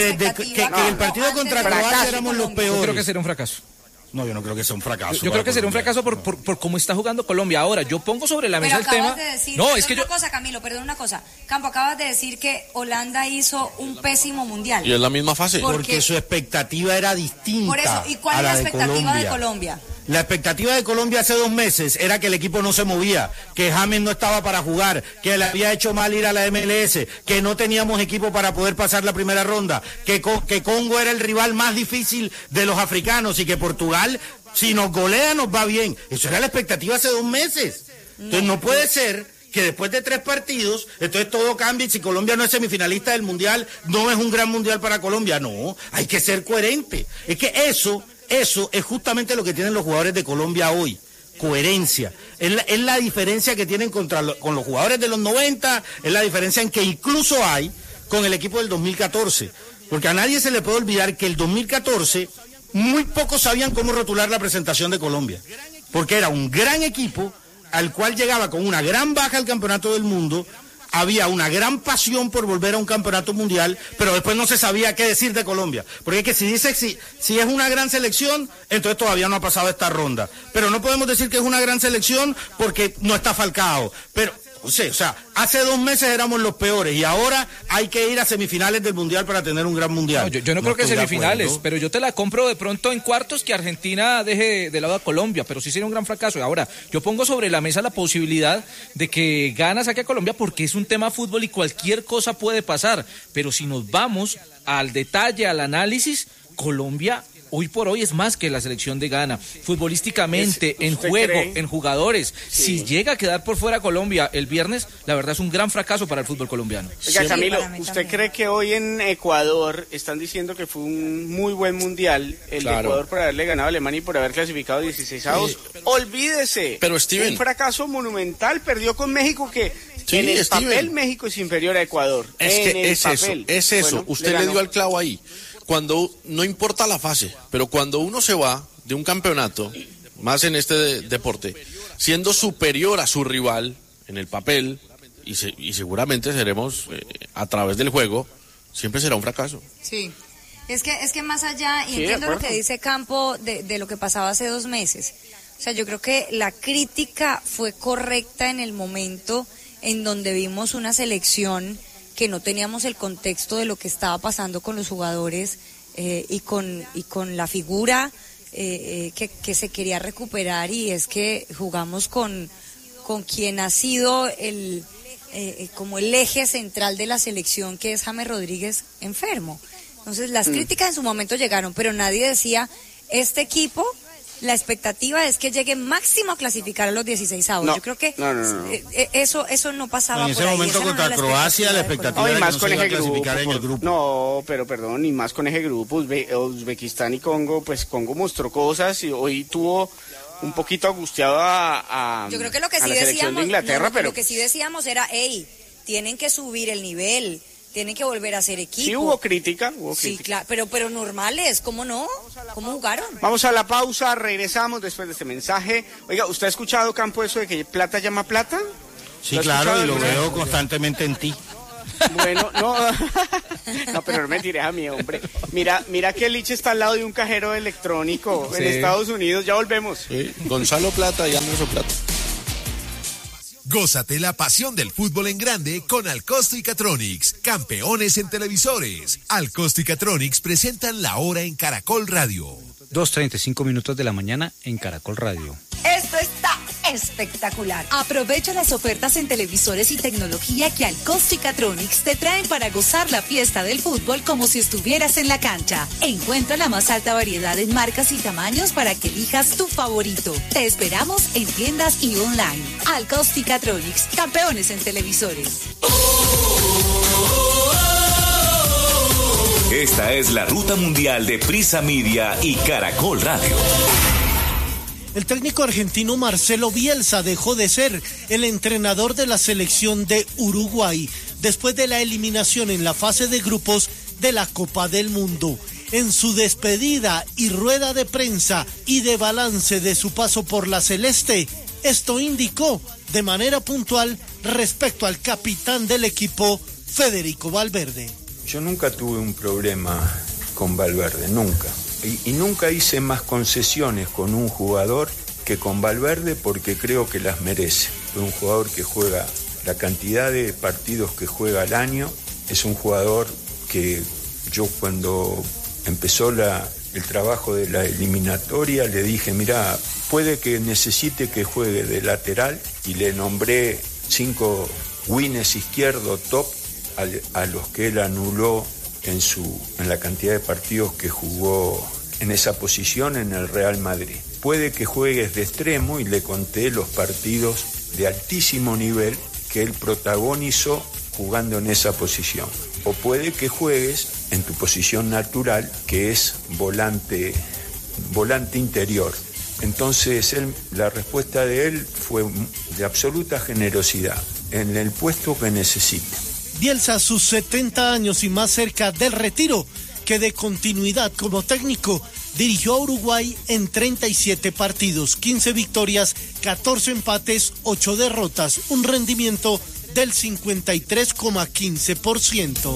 S20: Que el partido contra Croacia éramos los peores.
S26: Yo creo que sería un fracaso.
S20: No, yo no creo que sea un fracaso.
S26: Yo creo que sería un fracaso por cómo está jugando Colombia. Ahora, yo pongo sobre la mesa el tema.
S18: No, es que yo. Perdón una cosa. Campo, acabas de decir que Holanda hizo un pésimo mundial.
S19: Y es la misma fase.
S20: Porque su expectativa era distinta.
S18: Por eso, ¿y cuál es la expectativa de Colombia?
S20: La expectativa de Colombia hace 2 meses era que el equipo no se movía, que James no estaba para jugar, que le había hecho mal ir a la MLS, que no teníamos equipo para poder pasar la primera ronda, que Congo era el rival más difícil de los africanos y que Portugal, si nos golea, nos va bien. Eso era la expectativa hace 2 meses. Entonces no puede ser que después de 3 partidos, entonces todo cambie y si Colombia no es semifinalista del Mundial, no es un gran Mundial para Colombia. No, hay que ser coherente. Es que eso es justamente lo que tienen los jugadores de Colombia hoy, coherencia. Es la diferencia que tienen con los jugadores de los 90, es la diferencia en que incluso hay con el equipo del 2014. Porque a nadie se le puede olvidar que el 2014 muy pocos sabían cómo rotular la presentación de Colombia. Porque era un gran equipo al cual llegaba con una gran baja al campeonato del mundo. Había una gran pasión por volver a un campeonato mundial, pero después no se sabía qué decir de Colombia. Porque es que si es una gran selección, entonces todavía no ha pasado esta ronda. Pero no podemos decir que es una gran selección porque no está Falcao. Pero, o sea, hace 2 meses éramos los peores y ahora hay que ir a semifinales del Mundial para tener un gran Mundial.
S26: No, yo no creo que semifinales, pero yo te la compro de pronto en cuartos que Argentina deje de lado a Colombia, pero sí sería un gran fracaso. Ahora, yo pongo sobre la mesa la posibilidad de que Ghana saque a Colombia porque es un tema fútbol y cualquier cosa puede pasar, pero si nos vamos al detalle, al análisis, Colombia hoy por hoy es más que la selección de Ghana, futbolísticamente, en juego, en jugadores. Sí. Si llega a quedar por fuera Colombia el viernes, la verdad es un gran fracaso para el fútbol colombiano.
S2: Oiga, Camilo, ¿usted cree que hoy en Ecuador están diciendo que fue un muy buen mundial el de Ecuador por haberle ganado a Alemania y por haber clasificado 16avos? Olvídese,
S19: pero Steven,
S2: un fracaso monumental, perdió con México que en el papel México es inferior a Ecuador.
S19: Es eso, bueno, usted le dio al clavo ahí. Cuando no importa la fase, pero cuando uno se va de un campeonato, más en este deporte, siendo superior a su rival en el papel, y seguramente seremos a través del juego, siempre será un fracaso.
S18: Sí, es que más allá, y entiendo lo que dice Campo de lo que pasaba hace 2 meses, o sea, yo creo que la crítica fue correcta en el momento en donde vimos una selección que no teníamos el contexto de lo que estaba pasando con los jugadores y con la figura que se quería recuperar, y es que jugamos con quien ha sido como el eje central de la selección, que es James Rodríguez, enfermo. Entonces las críticas en su momento llegaron, pero nadie decía, este equipo la expectativa es que llegue máximo a clasificar a los 16avos.
S4: No,
S18: yo creo que
S4: no.
S18: Eso no pasaba
S20: En ese
S18: por ahí.
S20: momento
S18: Esa no
S20: contra
S18: era la
S20: Croacia la expectativa
S4: No, y
S20: era
S4: más
S20: que no
S4: con
S20: se iba a
S4: ese grupo,
S20: clasificar en el grupo.
S4: No, pero perdón, y más con ese grupo, Uzbekistán y Congo, pues Congo mostró cosas y hoy tuvo un poquito angustiado a
S18: Yo creo que lo que
S4: a
S18: sí
S4: la selección
S18: decíamos,
S4: de Inglaterra, pero
S18: lo que sí decíamos era, tienen que subir el nivel, tienen que volver a ser equipo.
S4: sí hubo crítica.
S18: Sí, claro, pero normales, ¿cómo no? ¿Cómo jugaron?
S4: Vamos a la pausa, regresamos después de este mensaje. Oiga, ¿usted ha escuchado, Campo, eso de que plata llama plata?
S20: Sí,
S4: ¿Lo ha
S20: claro,
S4: escuchado
S20: y lo
S4: alguna vez?
S20: veo constantemente en ti.
S4: Bueno, no, no, pero no me tires a mí, hombre. Mira que Lich está al lado de un cajero electrónico en
S19: Sí.
S4: Estados Unidos, ya volvemos.
S19: Sí, Gonzalo Plata y Anderson Plata.
S3: Gózate la pasión del fútbol en grande con Alcosto y Catronics, campeones en televisores. Alcosto y Catronics presentan La Hora en Caracol Radio.
S5: 2:35 minutos de la mañana en Caracol Radio.
S14: Esto está espectacular. Aprovecha las ofertas en televisores y tecnología que Alcosto y Catronics te traen para gozar la fiesta del fútbol como si estuvieras en la cancha. Encuentra la más alta variedad en marcas y tamaños para que elijas tu favorito. Te esperamos en tiendas y online. Alcosto y Catronics, campeones en televisores.
S6: Esta es la ruta mundial de Prisa Media y Caracol Radio.
S7: El técnico argentino Marcelo Bielsa dejó de ser el entrenador de la selección de Uruguay después de la eliminación en la fase de grupos de la Copa del Mundo. En su despedida y rueda de prensa y de balance de su paso por la Celeste, esto indicó de manera puntual respecto al capitán del equipo, Federico Valverde.
S8: Yo nunca tuve un problema con Valverde, nunca. Y nunca hice más concesiones con un jugador que con Valverde porque creo que las merece. Es un jugador que juega la cantidad de partidos que juega al año. Es un jugador que yo cuando empezó el trabajo de la eliminatoria le dije, mirá, puede que necesite que juegue de lateral, y le nombré 5 wings izquierdo top a los que él anuló en la cantidad de partidos que jugó en esa posición en el Real Madrid. Puede que juegues de extremo, y le conté los partidos de altísimo nivel que él protagonizó jugando en esa posición. O puede que juegues en tu posición natural, que es volante interior. Entonces la respuesta de él fue de absoluta generosidad, en el puesto que necesite.
S7: Bielsa, a sus 70 años y más cerca del retiro que de continuidad como técnico, dirigió a Uruguay en 37 partidos, 15 victorias, 14 empates, 8 derrotas, un rendimiento del 53,15%.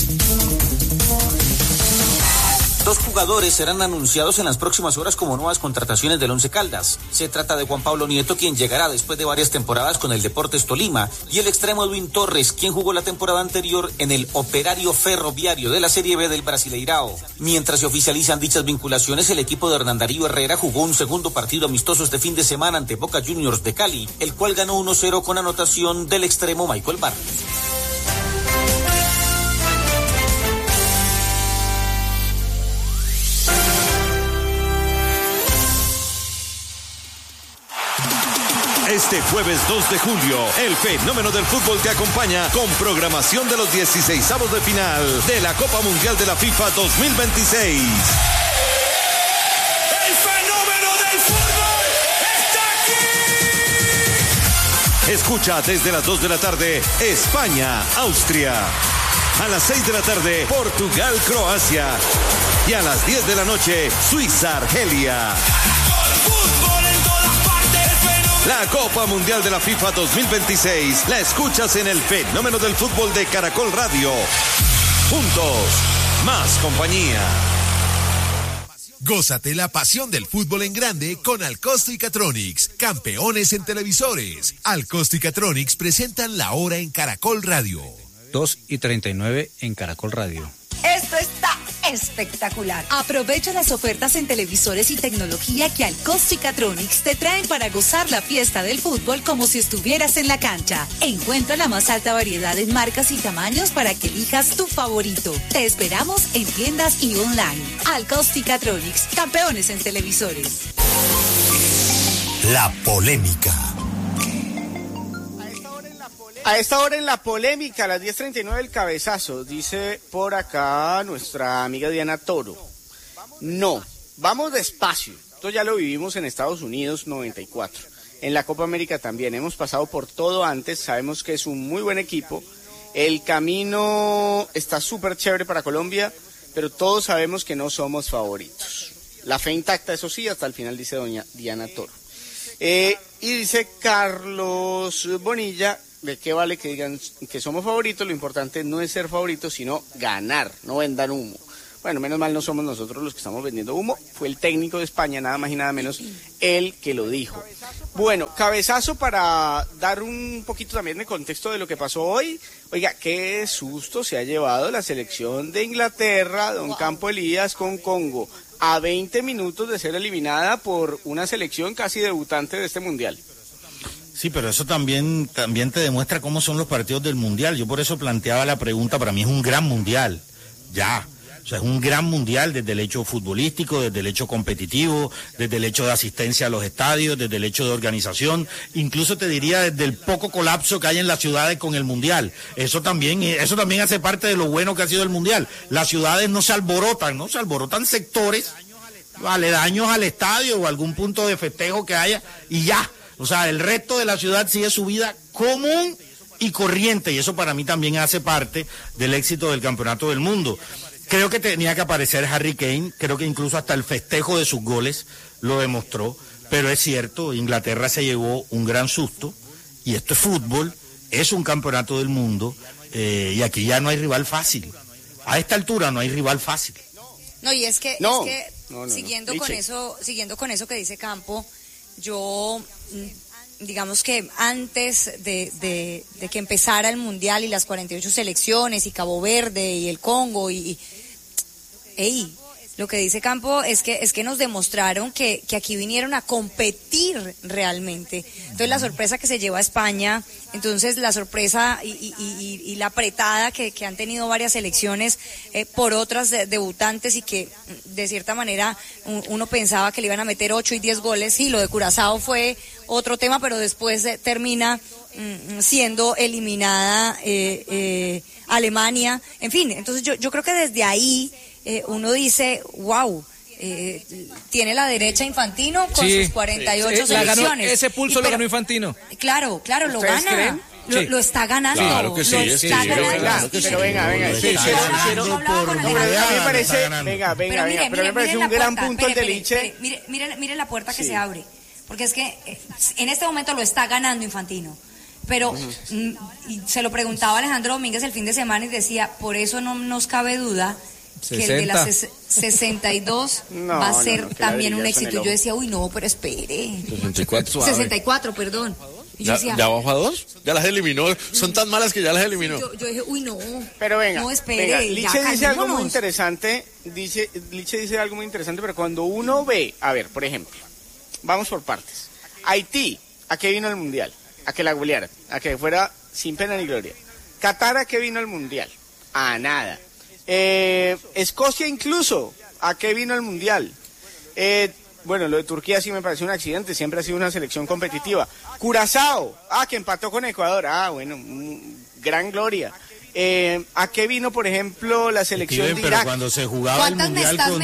S9: 2 jugadores serán anunciados en las próximas horas como nuevas contrataciones del Once Caldas. Se trata de Juan Pablo Nieto, quien llegará después de varias temporadas con el Deportes Tolima, y el extremo Edwin Torres, quien jugó la temporada anterior en el Operario Ferroviario de la Serie B del Brasileirao. Mientras se oficializan dichas vinculaciones, el equipo de Hernán Darío Herrera jugó un segundo partido amistoso este fin de semana ante Boca Juniors de Cali, el cual ganó 1-0 con anotación del extremo Michael Barrios.
S11: Este jueves 2 de julio, el fenómeno del fútbol te acompaña con programación de los 16avos de final de la Copa Mundial de la FIFA 2026.
S16: ¡El fenómeno del fútbol está aquí!
S11: Escucha desde las 2 de la tarde, España, Austria. A las 6 de la tarde, Portugal, Croacia. Y a las 10 de la noche, Suiza, Argelia. La Copa Mundial de la FIFA 2026 la escuchas en el fenómeno del fútbol de Caracol Radio. Juntos, más compañía.
S3: Gózate la pasión del fútbol en grande con Alcosto y Catronics, campeones en televisores. Alcosto y Catronics presentan La Hora en Caracol Radio.
S5: 2:39 en Caracol Radio.
S14: Esto está espectacular. Aprovecha las ofertas en televisores y tecnología que Alcosto y Catronics te traen para gozar la fiesta del fútbol como si estuvieras en la cancha. Encuentra la más alta variedad en marcas y tamaños para que elijas tu favorito. Te esperamos en tiendas y online. Alcosto y Catronics, campeones en televisores.
S3: la polémica.
S4: A esta hora en la polémica, a las 10:39 el cabezazo, dice por acá nuestra amiga Diana Toro. No, vamos despacio. Esto ya lo vivimos en Estados Unidos 94. En la Copa América también. Hemos pasado por todo antes. Sabemos que es un muy buen equipo. El camino está súper chévere para Colombia, pero todos sabemos que no somos favoritos. La fe intacta, eso sí, hasta el final, dice doña Diana Toro. Y dice Carlos Bonilla, ¿de qué vale que digan que somos favoritos? Lo importante no es ser favoritos, sino ganar, no vendan humo. Bueno, menos mal no somos nosotros los que estamos vendiendo humo, fue el técnico de España, nada más y nada menos, el que lo dijo. Bueno, cabezazo para dar un poquito también de contexto de lo que pasó hoy. Oiga, qué susto se ha llevado la selección de Inglaterra, don Campo Elías, con Congo, a 20 minutos de ser eliminada por una selección casi debutante de este mundial.
S20: Sí, pero eso también te demuestra cómo son los partidos del mundial. Yo por eso planteaba la pregunta, para mí es un gran mundial, ya. O sea, es un gran mundial desde el hecho futbolístico, desde el hecho competitivo, desde el hecho de asistencia a los estadios, desde el hecho de organización, incluso te diría desde el poco colapso que hay en las ciudades con el mundial. Eso también hace parte de lo bueno que ha sido el mundial. Las ciudades no se alborotan sectores aledaños al estadio o algún punto de festejo que haya y ya. O sea, el resto de la ciudad sigue su vida común y corriente, y eso para mí también hace parte del éxito del Campeonato del Mundo. Creo que tenía que aparecer Harry Kane, creo que incluso hasta el festejo de sus goles lo demostró, pero es cierto, Inglaterra se llevó un gran susto, y esto es fútbol, es un campeonato del mundo, y aquí ya no hay rival fácil. A esta altura no hay rival fácil.
S18: No, y es que, siguiendo con eso que dice Campo, yo, digamos que antes de que empezara el Mundial y las 48 selecciones y Cabo Verde y el Congo lo que dice Campo es que nos demostraron que aquí vinieron a competir realmente. Entonces la sorpresa que se lleva a España, entonces la sorpresa y la apretada que han tenido varias selecciones por otras debutantes y que de cierta manera uno pensaba que le iban a meter 8 y 10 goles. Sí, lo de Curazao fue otro tema, pero después termina siendo eliminada Alemania. En fin, entonces yo creo que desde ahí uno dice, wow, tiene la derecha Infantino con sus 48 selecciones.
S26: Ese pulso lo ganó Infantino.
S18: Claro, lo gana. Lo está ganando.
S19: Claro que sí,
S4: Pero venga. Pero me parece un gran punto el de Liche.
S18: Mire la puerta que se abre. Porque es que en este momento lo está ganando Infantino. Pero se lo preguntaba Alejandro Domínguez el fin de semana y decía, por eso no nos cabe duda 60. Que el de las 62 va a ser también un éxito. Yo decía, uy, no, pero espere. 64, perdón.
S19: ¿Ya bajó a 2? Ya las eliminó. Son tan malas que ya las eliminó.
S18: Yo dije, uy, no.
S4: Pero venga,
S18: no, espere.
S4: Liche dice algo muy interesante. Liche dice algo muy interesante, pero cuando uno ve, a ver, por ejemplo, vamos por partes. Haití, ¿a qué vino el Mundial? A que la golearan, a que fuera sin pena ni gloria. Qatar, ¿a qué vino el Mundial? A nada. Escocia incluso, ¿a qué vino el Mundial? Bueno, lo de Turquía sí me parece un accidente, siempre ha sido una selección competitiva. Curazao, que empató con Ecuador, bueno, gran gloria. ¿A qué vino, por ejemplo, la selección de Irak?
S20: Pero cuando se jugaba el Mundial con...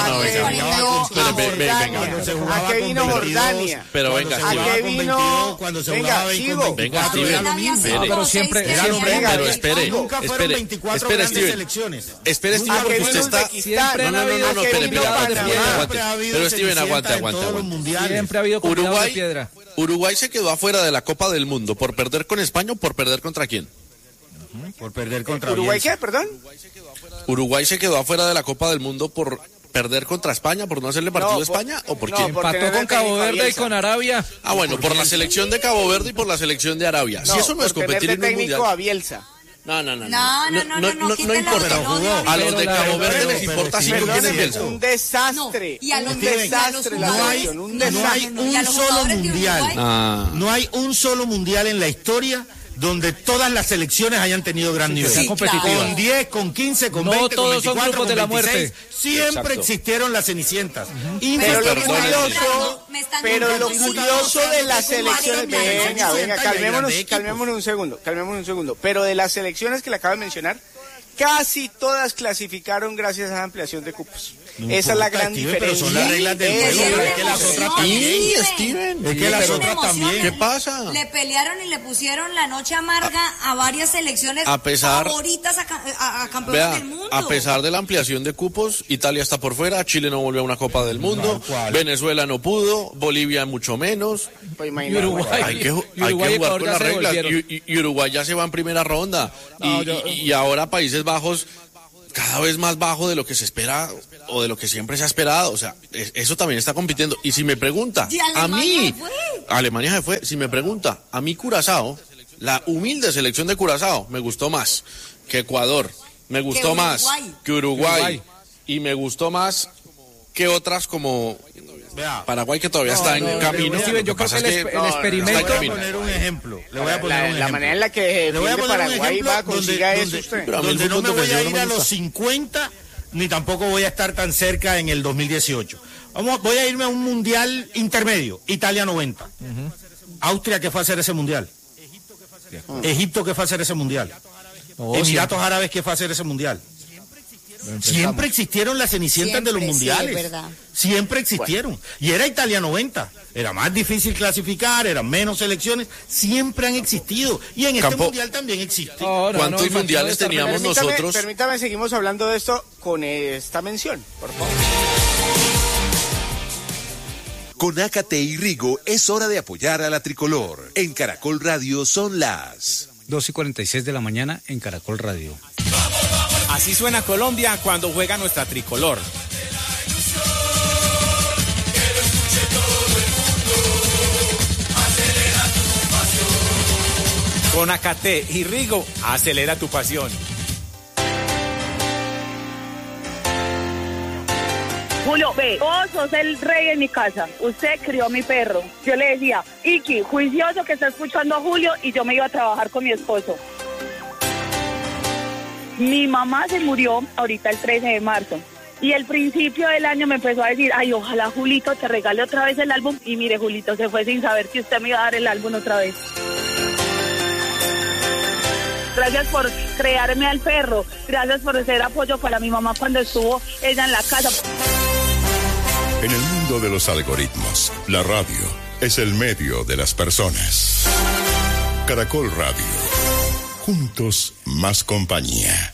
S4: ¿A qué vino Jordania?
S19: Pero venga,
S4: ¿a qué vino?
S20: Cuando se jugaba con 24 era lo mismo.
S26: Pero siempre...
S19: Pero espere.
S20: Nunca fueron 24 grandes selecciones.
S19: Espere, Steven, porque usted está...
S26: No,
S19: espere. Pero Steven, aguante.
S26: Siempre ha habido combinados de piedra.
S19: Uruguay se quedó afuera de la Copa del Mundo por perder con España o por perder contra quién.
S20: Por perder contra
S4: ¿Uruguay qué, perdón?
S19: Uruguay se quedó afuera de la Copa del Mundo por perder contra España, por no hacerle partido a España, ¿o por qué?
S26: Empató con Cabo Verde y con Arabia.
S19: Bueno, por la selección de Cabo Verde y por la selección de Arabia. Si eso no es competir en un mundial.
S4: A Bielsa.
S19: No importa. A los de Cabo Verde les importa si no tienen Bielsa.
S4: Un desastre.
S18: Y a los
S20: No hay un solo mundial. No hay un solo mundial en la historia donde todas las selecciones hayan tenido gran nivel.
S26: Sí, claro.
S20: Con 10, con 15, con
S26: no
S20: 20, con 24,
S26: son grupos
S20: con
S26: de la
S20: 26,
S26: muerte.
S20: Siempre
S26: Exacto.
S20: existieron las cenicientas.
S4: Pero lo curioso de las selecciones, venga, calmémonos un segundo. Pero de las selecciones que le acabo de mencionar, casi todas clasificaron gracias a la ampliación de cupos. Esa es la gran diferencia.
S20: Pero son las reglas del juego, es que las otras también.
S4: Steven,
S20: es que las otras también.
S4: ¿Qué pasa?
S18: Le pelearon y le pusieron la noche amarga a varias selecciones favoritas a campeones del mundo.
S19: A pesar de la ampliación de cupos, Italia está por fuera, Chile no volvió a una Copa del Mundo, Venezuela no pudo, Bolivia mucho menos.
S4: Pues
S19: y Uruguay, hay que jugar con las reglas. Y Uruguay ya se va en primera ronda. Y ahora Países Bajos cada vez más bajo de lo que se espera o de lo que siempre se ha esperado. O sea, eso también está compitiendo. Y si me pregunta, Alemania se fue. Si me pregunta, a mí Curazao, la humilde selección de Curazao, me gustó más que Ecuador, me gustó más que Uruguay y me gustó más que otras como Paraguay, que todavía está en camino.
S26: Steven, yo creo que el experimento...
S20: Le voy a poner un ejemplo.
S4: La manera en la que Paraguay va a conseguir eso usted.
S20: Donde no me voy a ir a los 50, ni tampoco voy a estar tan cerca en el 2018. Voy a irme a un mundial intermedio, Italia 90. Austria, ¿qué fue a hacer ese mundial? Egipto, ¿qué fue a hacer ese mundial? Emiratos Árabes, ¿qué fue a hacer ese mundial? Siempre existieron las cenicientas de los mundiales.
S18: Sí, es verdad.
S20: Siempre existieron. Y era Italia 90. Era más difícil clasificar, eran menos selecciones. Siempre han existido. Y en este mundial también existe.
S19: ¿Cuántos mundiales teníamos nosotros?
S4: Permítame, seguimos hablando de esto con esta mención, por favor.
S3: Con Ácate y Rigo es hora de apoyar a la tricolor. En Caracol Radio son las
S5: 2:46 de la mañana en Caracol Radio.
S10: Así suena Colombia cuando juega nuestra tricolor. Con Ácate y Rigo, acelera tu pasión.
S25: Julio, ve, vos sos el rey en mi casa. Usted crió a mi perro. Yo le decía, Iki, juicioso que está escuchando a Julio, y yo me iba a trabajar con mi esposo. Mi mamá se murió ahorita el 13 de marzo. Y el principio del año me empezó a decir, ay, ojalá Julito te regale otra vez el álbum. Y mire, Julito se fue sin saber que usted me iba a dar el álbum otra vez. Gracias por crearme al perro. Gracias por ser apoyo para mi mamá cuando estuvo ella en la casa.
S12: En el mundo de los algoritmos, la radio es el medio de las personas. Caracol Radio. Juntos, más compañía.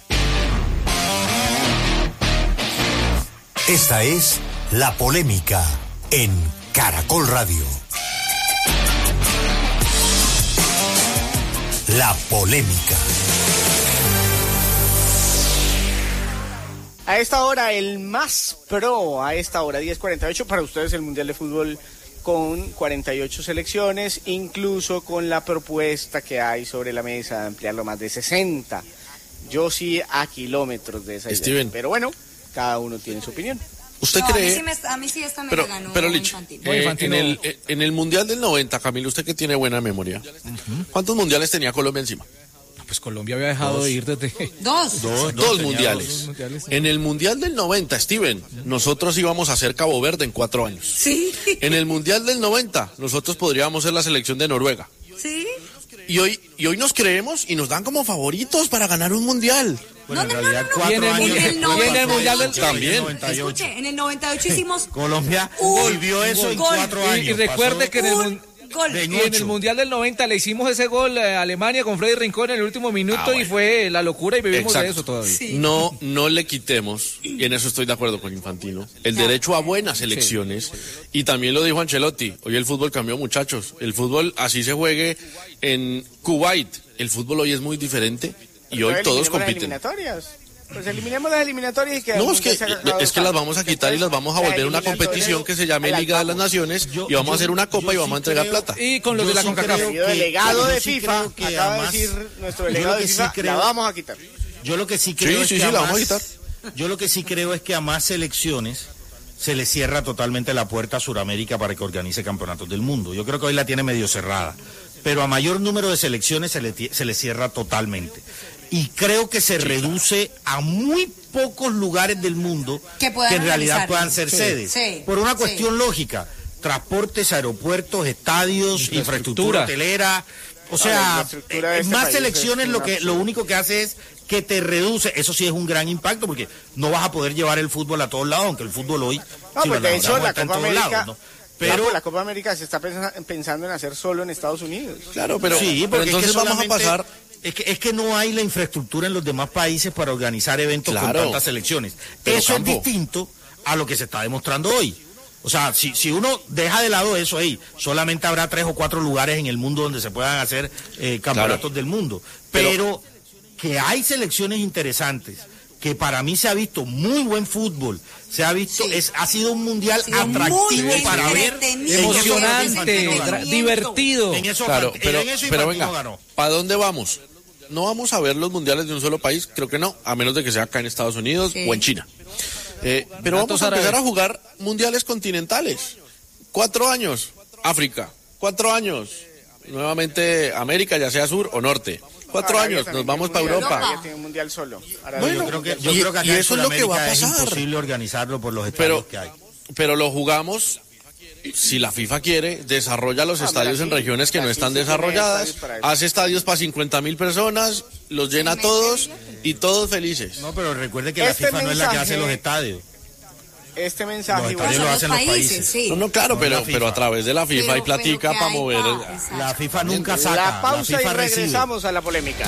S22: Esta es La Polémica en Caracol Radio. La Polémica.
S4: A esta hora, el más pro, a esta hora, 10:48, para ustedes el Mundial de Fútbol con 48 selecciones, incluso con la propuesta que hay sobre la mesa de ampliarlo más de 60. Yo sí a kilómetros de esa idea.
S19: Steven.
S4: Pero bueno, cada uno tiene su opinión.
S19: ¿Usted cree?
S18: A mí sí esta me la ganó.
S19: Pero Lich, en el Mundial del 90, Camilo, usted que tiene buena memoria, ¿cuántos mundiales tenía Colombia encima?
S26: Pues Colombia había dejado de ir desde...
S19: Dos mundiales. En el Mundial del 90, Steven, nosotros íbamos a ser Cabo Verde en 4 años.
S18: Sí.
S19: En el Mundial del 90, nosotros podríamos ser la selección de Noruega.
S18: Sí.
S19: Y hoy nos creemos y nos dan como favoritos para ganar un mundial.
S20: Bueno, en realidad, 4
S26: Y en el mundial del
S19: también.
S18: Escuche, en el 98 hicimos
S20: Colombia vivió eso en 4 años.
S26: Y recuerde que en el Mundial del 90 le hicimos ese gol a Alemania con Freddy Rincón en el último minuto y fue la locura y vivimos de eso todavía.
S18: Sí.
S19: No le quitemos, y en eso estoy de acuerdo con Infantino, el derecho a buenas elecciones. Y también lo dijo Ancelotti, hoy el fútbol cambió, muchachos. El fútbol, así se juegue en Kuwait, el fútbol hoy es muy diferente y hoy todos compiten.
S4: Pues eliminemos las eliminatorias y que...
S19: No, es que las vamos a quitar y las vamos a volver una competición que se llame Liga de las Naciones y vamos a hacer una copa y vamos a entregar plata.
S26: Y con los de la CONCACAF.
S4: El delegado de FIFA, acaba de decir nuestro delegado de FIFA, la vamos a quitar.
S20: Yo lo que sí creo
S19: la vamos a quitar.
S20: Yo lo que sí creo es que a más selecciones se le cierra totalmente la puerta a Sudamérica para que organice campeonatos del mundo. Yo creo que hoy la tiene medio cerrada. pero a mayor número de selecciones se le cierra totalmente. Y creo que se reduce a muy pocos lugares del mundo que en realidad puedan ser sedes. Por una cuestión lógica, transportes, aeropuertos, estadios, infraestructura hotelera. O sea, más selecciones lo único que hace es que te reduce. Eso sí es un gran impacto porque no vas a poder llevar el fútbol a todos lados, aunque el fútbol hoy...
S4: de hecho, la Copa América... ¿no? Pero la Copa América se está pensando en hacer solo en Estados Unidos.
S19: Claro, pero,
S20: sí, porque
S19: entonces
S20: es que
S19: vamos a pasar...
S20: Es que no hay la infraestructura en los demás países para organizar eventos con tantas selecciones. Pero eso es distinto a lo que se está demostrando hoy. O sea, si uno deja de lado eso, solamente habrá 3 o 4 lugares en el mundo donde se puedan hacer campeonatos del mundo. Pero que hay selecciones interesantes, que para mí se ha visto muy buen fútbol, se ha visto, ha sido un mundial atractivo para ver,
S26: emocionante, divertido.
S19: Pero venga, ¿para dónde vamos? No vamos a ver los mundiales de un solo país, creo que no, a menos de que sea acá en Estados Unidos o en China. Pero vamos a empezar a jugar mundiales continentales. 4 años, África. 4 años, nuevamente América, ya sea sur o norte. 4 años, nos vamos para Europa.
S4: Tiene un mundial solo.
S20: Bueno, yo creo que acá
S19: eso es lo que va a pasar.
S20: Es imposible organizarlo por los estadios que hay.
S19: Pero lo jugamos, si la FIFA quiere, desarrolla los estadios en regiones que no están desarrolladas, hace estadios para 50.000 personas, los llena todos y todos felices.
S20: No, pero recuerde que la FIFA no es la que hace los estadios.
S4: Este mensaje...
S20: Los estadios lo hacen los países.
S18: Sí.
S19: No, claro, pero a través de la FIFA y platica para mover...
S20: La FIFA nunca saca.
S4: La pausa
S20: FIFA
S4: y regresamos a la polémica.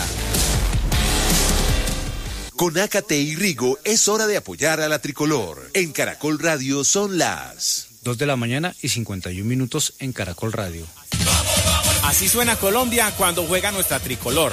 S3: Con Ácate y Rigo es hora de apoyar a la tricolor. En Caracol Radio son las
S5: 2:51 en Caracol Radio.
S10: Así suena Colombia cuando juega nuestra tricolor.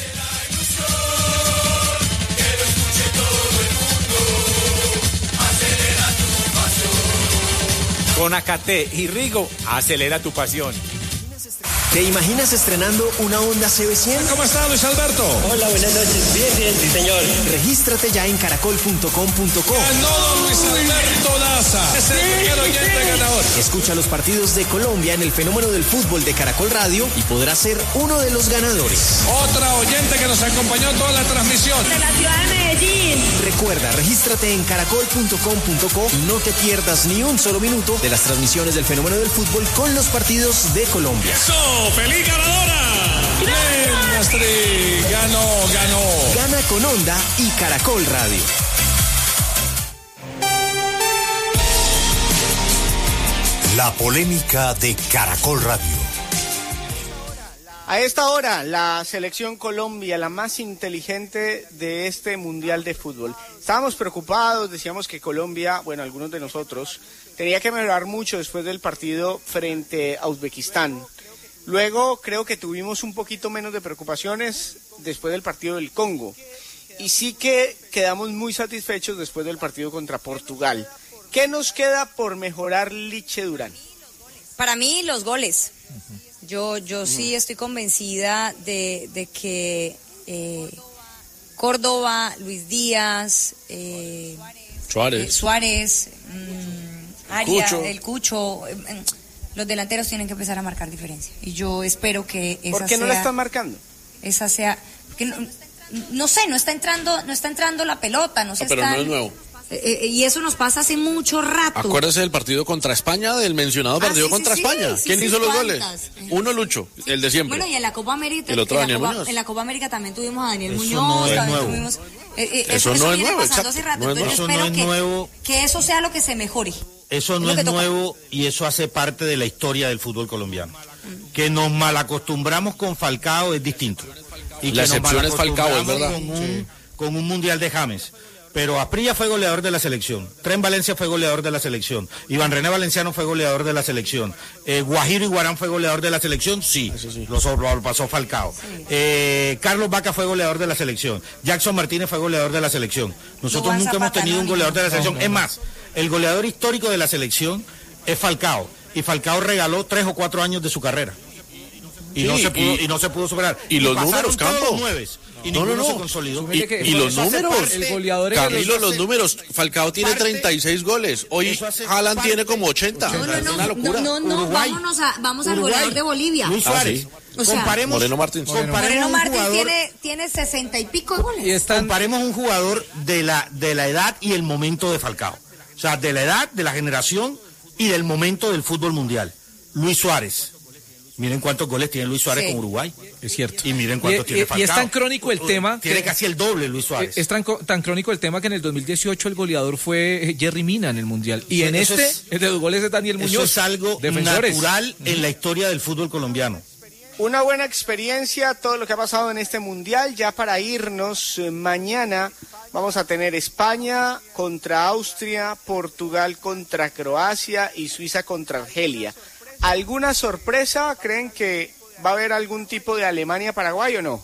S10: Con Ácate y Rigo, acelera tu pasión.
S13: ¿Te imaginas estrenando una Honda CB100?
S16: ¿Cómo está, Luis Alberto?
S13: Hola, buenas noches. Bien, sí, señor. Regístrate ya en caracol.com.co.
S16: Ganó Luis Alberto Daza. Es el primer oyente ganador.
S13: Escucha los partidos de Colombia en el fenómeno del fútbol de Caracol Radio y podrás ser uno de los ganadores.
S16: Otra oyente que nos acompañó toda la transmisión.
S25: De la ciudad de Medellín.
S13: Recuerda, regístrate en caracol.com.co y no te pierdas ni un solo minuto de las transmisiones del fenómeno del fútbol con los partidos de Colombia.
S16: ¡Feliz ganadora! ¡Bien, Astrid! ¡Ganó!
S13: Gana con Honda y Caracol Radio.
S3: La polémica de Caracol Radio.
S4: A esta hora, la selección Colombia, la más inteligente de este Mundial de Fútbol. Estábamos preocupados, decíamos que Colombia, bueno, algunos de nosotros, tenía que mejorar mucho después del partido frente a Uzbekistán. Luego creo que tuvimos un poquito menos de preocupaciones después del partido del Congo. Y sí que quedamos muy satisfechos después del partido contra Portugal. ¿Qué nos queda por mejorar, Liche Durán?
S18: Para mí, los goles. Yo sí estoy convencida de que Córdoba, Luis Díaz, Suárez, Arias, el Cucho... los delanteros tienen que empezar a marcar diferencia. Y yo espero que esa
S4: ¿Por qué no la están marcando?
S18: Esa sea... Porque no sé, no está entrando la pelota. No
S19: pero no es nuevo.
S18: Y eso nos pasa hace mucho rato.
S19: Acuérdese del partido contra España, del mencionado partido contra España. ¿Quién hizo los goles? Uno, Lucho, el de siempre.
S18: Bueno, y en la Copa América,
S19: el otro Daniel Muñoz.
S18: En la Copa América también tuvimos a Daniel
S20: eso
S18: Muñoz.
S20: No es
S18: también
S20: nuevo.
S18: Tuvimos,
S19: eso no es nuevo, exacto.
S18: Hace rato.
S19: No es nuevo.
S18: Eso no es nuevo. Que eso sea lo que se mejore.
S20: Eso no es nuevo y eso hace parte de la historia del fútbol colombiano. Que nos malacostumbramos con Falcao es distinto. Y
S19: la excepción es Falcao, es verdad.
S20: Con un Mundial de James. Pero Asprilla fue goleador de la selección, Tren Valencia fue goleador de la selección, Iván René Valenciano fue goleador de la selección, Guajiro Iguarán fue goleador de la selección, sí. Lo pasó Falcao. Carlos Vaca fue goleador de la selección, Jackson Martínez fue goleador de la selección. Nosotros nunca hemos tenido un goleador de la selección. Es más, el goleador histórico de la selección es Falcao, y Falcao regaló 3 o 4 años de su carrera. Y no se pudo superar.
S19: Y los números, Campo.
S20: Y ninguno se consolidó.
S19: Y los números,
S26: el goleador
S19: Camilo, los números. Falcao tiene 36 goles. Hoy Haaland tiene como 80.
S18: No,
S19: es una locura.
S18: vamos al goleador de Bolivia.
S20: Luis Suárez.
S18: O sea,
S20: Moreno Martins
S18: tiene 60 y pico de goles.
S20: Comparemos un jugador de la edad y el momento de Falcao. O sea, de la edad, de la generación y del momento del fútbol mundial. Luis Suárez. Miren cuántos goles tiene Luis Suárez con Uruguay.
S26: Es cierto.
S20: Y miren cuántos tiene Falcao.
S26: Y es tan crónico el tema.
S20: Tiene casi el doble Luis Suárez.
S26: Es tan crónico el tema que en el 2018 el goleador fue Jerry Mina en el Mundial. Y el de los goles es Daniel Muñoz.
S20: Eso es algo natural en la historia del fútbol colombiano.
S4: Una buena experiencia, todo lo que ha pasado en este Mundial. Ya para irnos, mañana vamos a tener España contra Austria, Portugal contra Croacia y Suiza contra Argelia. ¿Alguna sorpresa? ¿Creen que va a haber algún tipo de Alemania-Paraguay o no?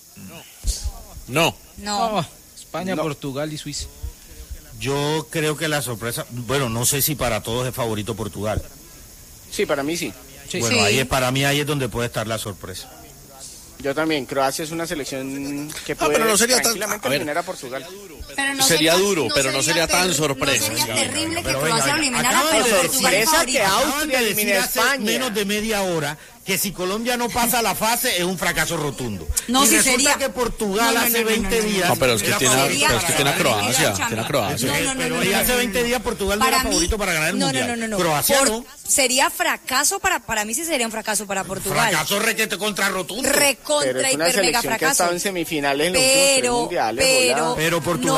S26: No. España, Portugal y Suiza.
S20: Yo creo que la sorpresa, bueno, no sé si para todos es favorito Portugal.
S4: Sí, para mí sí.
S20: Bueno, para mí ahí es donde puede estar la sorpresa.
S4: Yo también. Croacia es una selección que puede tranquilamente eliminar a Portugal.
S19: Sería duro, pero no sería tan sorpresa.
S18: No sería terrible que Croacia lo eliminara,
S20: Acaba
S18: pero
S20: de
S18: Portugal es favorito.
S20: que Austria elimine a España. Menos de media hora que si Colombia no pasa la fase es un fracaso rotundo.
S18: No,
S20: y
S18: si
S20: resulta
S18: sería
S20: que Portugal hace 20 días.
S19: No, pero es que tiene a Croacia.
S20: Pero hace 20 días Portugal no era favorito para ganar el Mundial.
S18: No.
S20: Croacia no.
S18: Sería fracaso para mí, sí sería un fracaso para Portugal.
S20: Fracaso requete contra rotundo.
S18: Recontra
S4: pero es una
S18: hiper mega
S4: selección
S18: fracaso.
S4: que ha estado en semifinales en los últimos 3 mundiales.
S20: Pero Portugal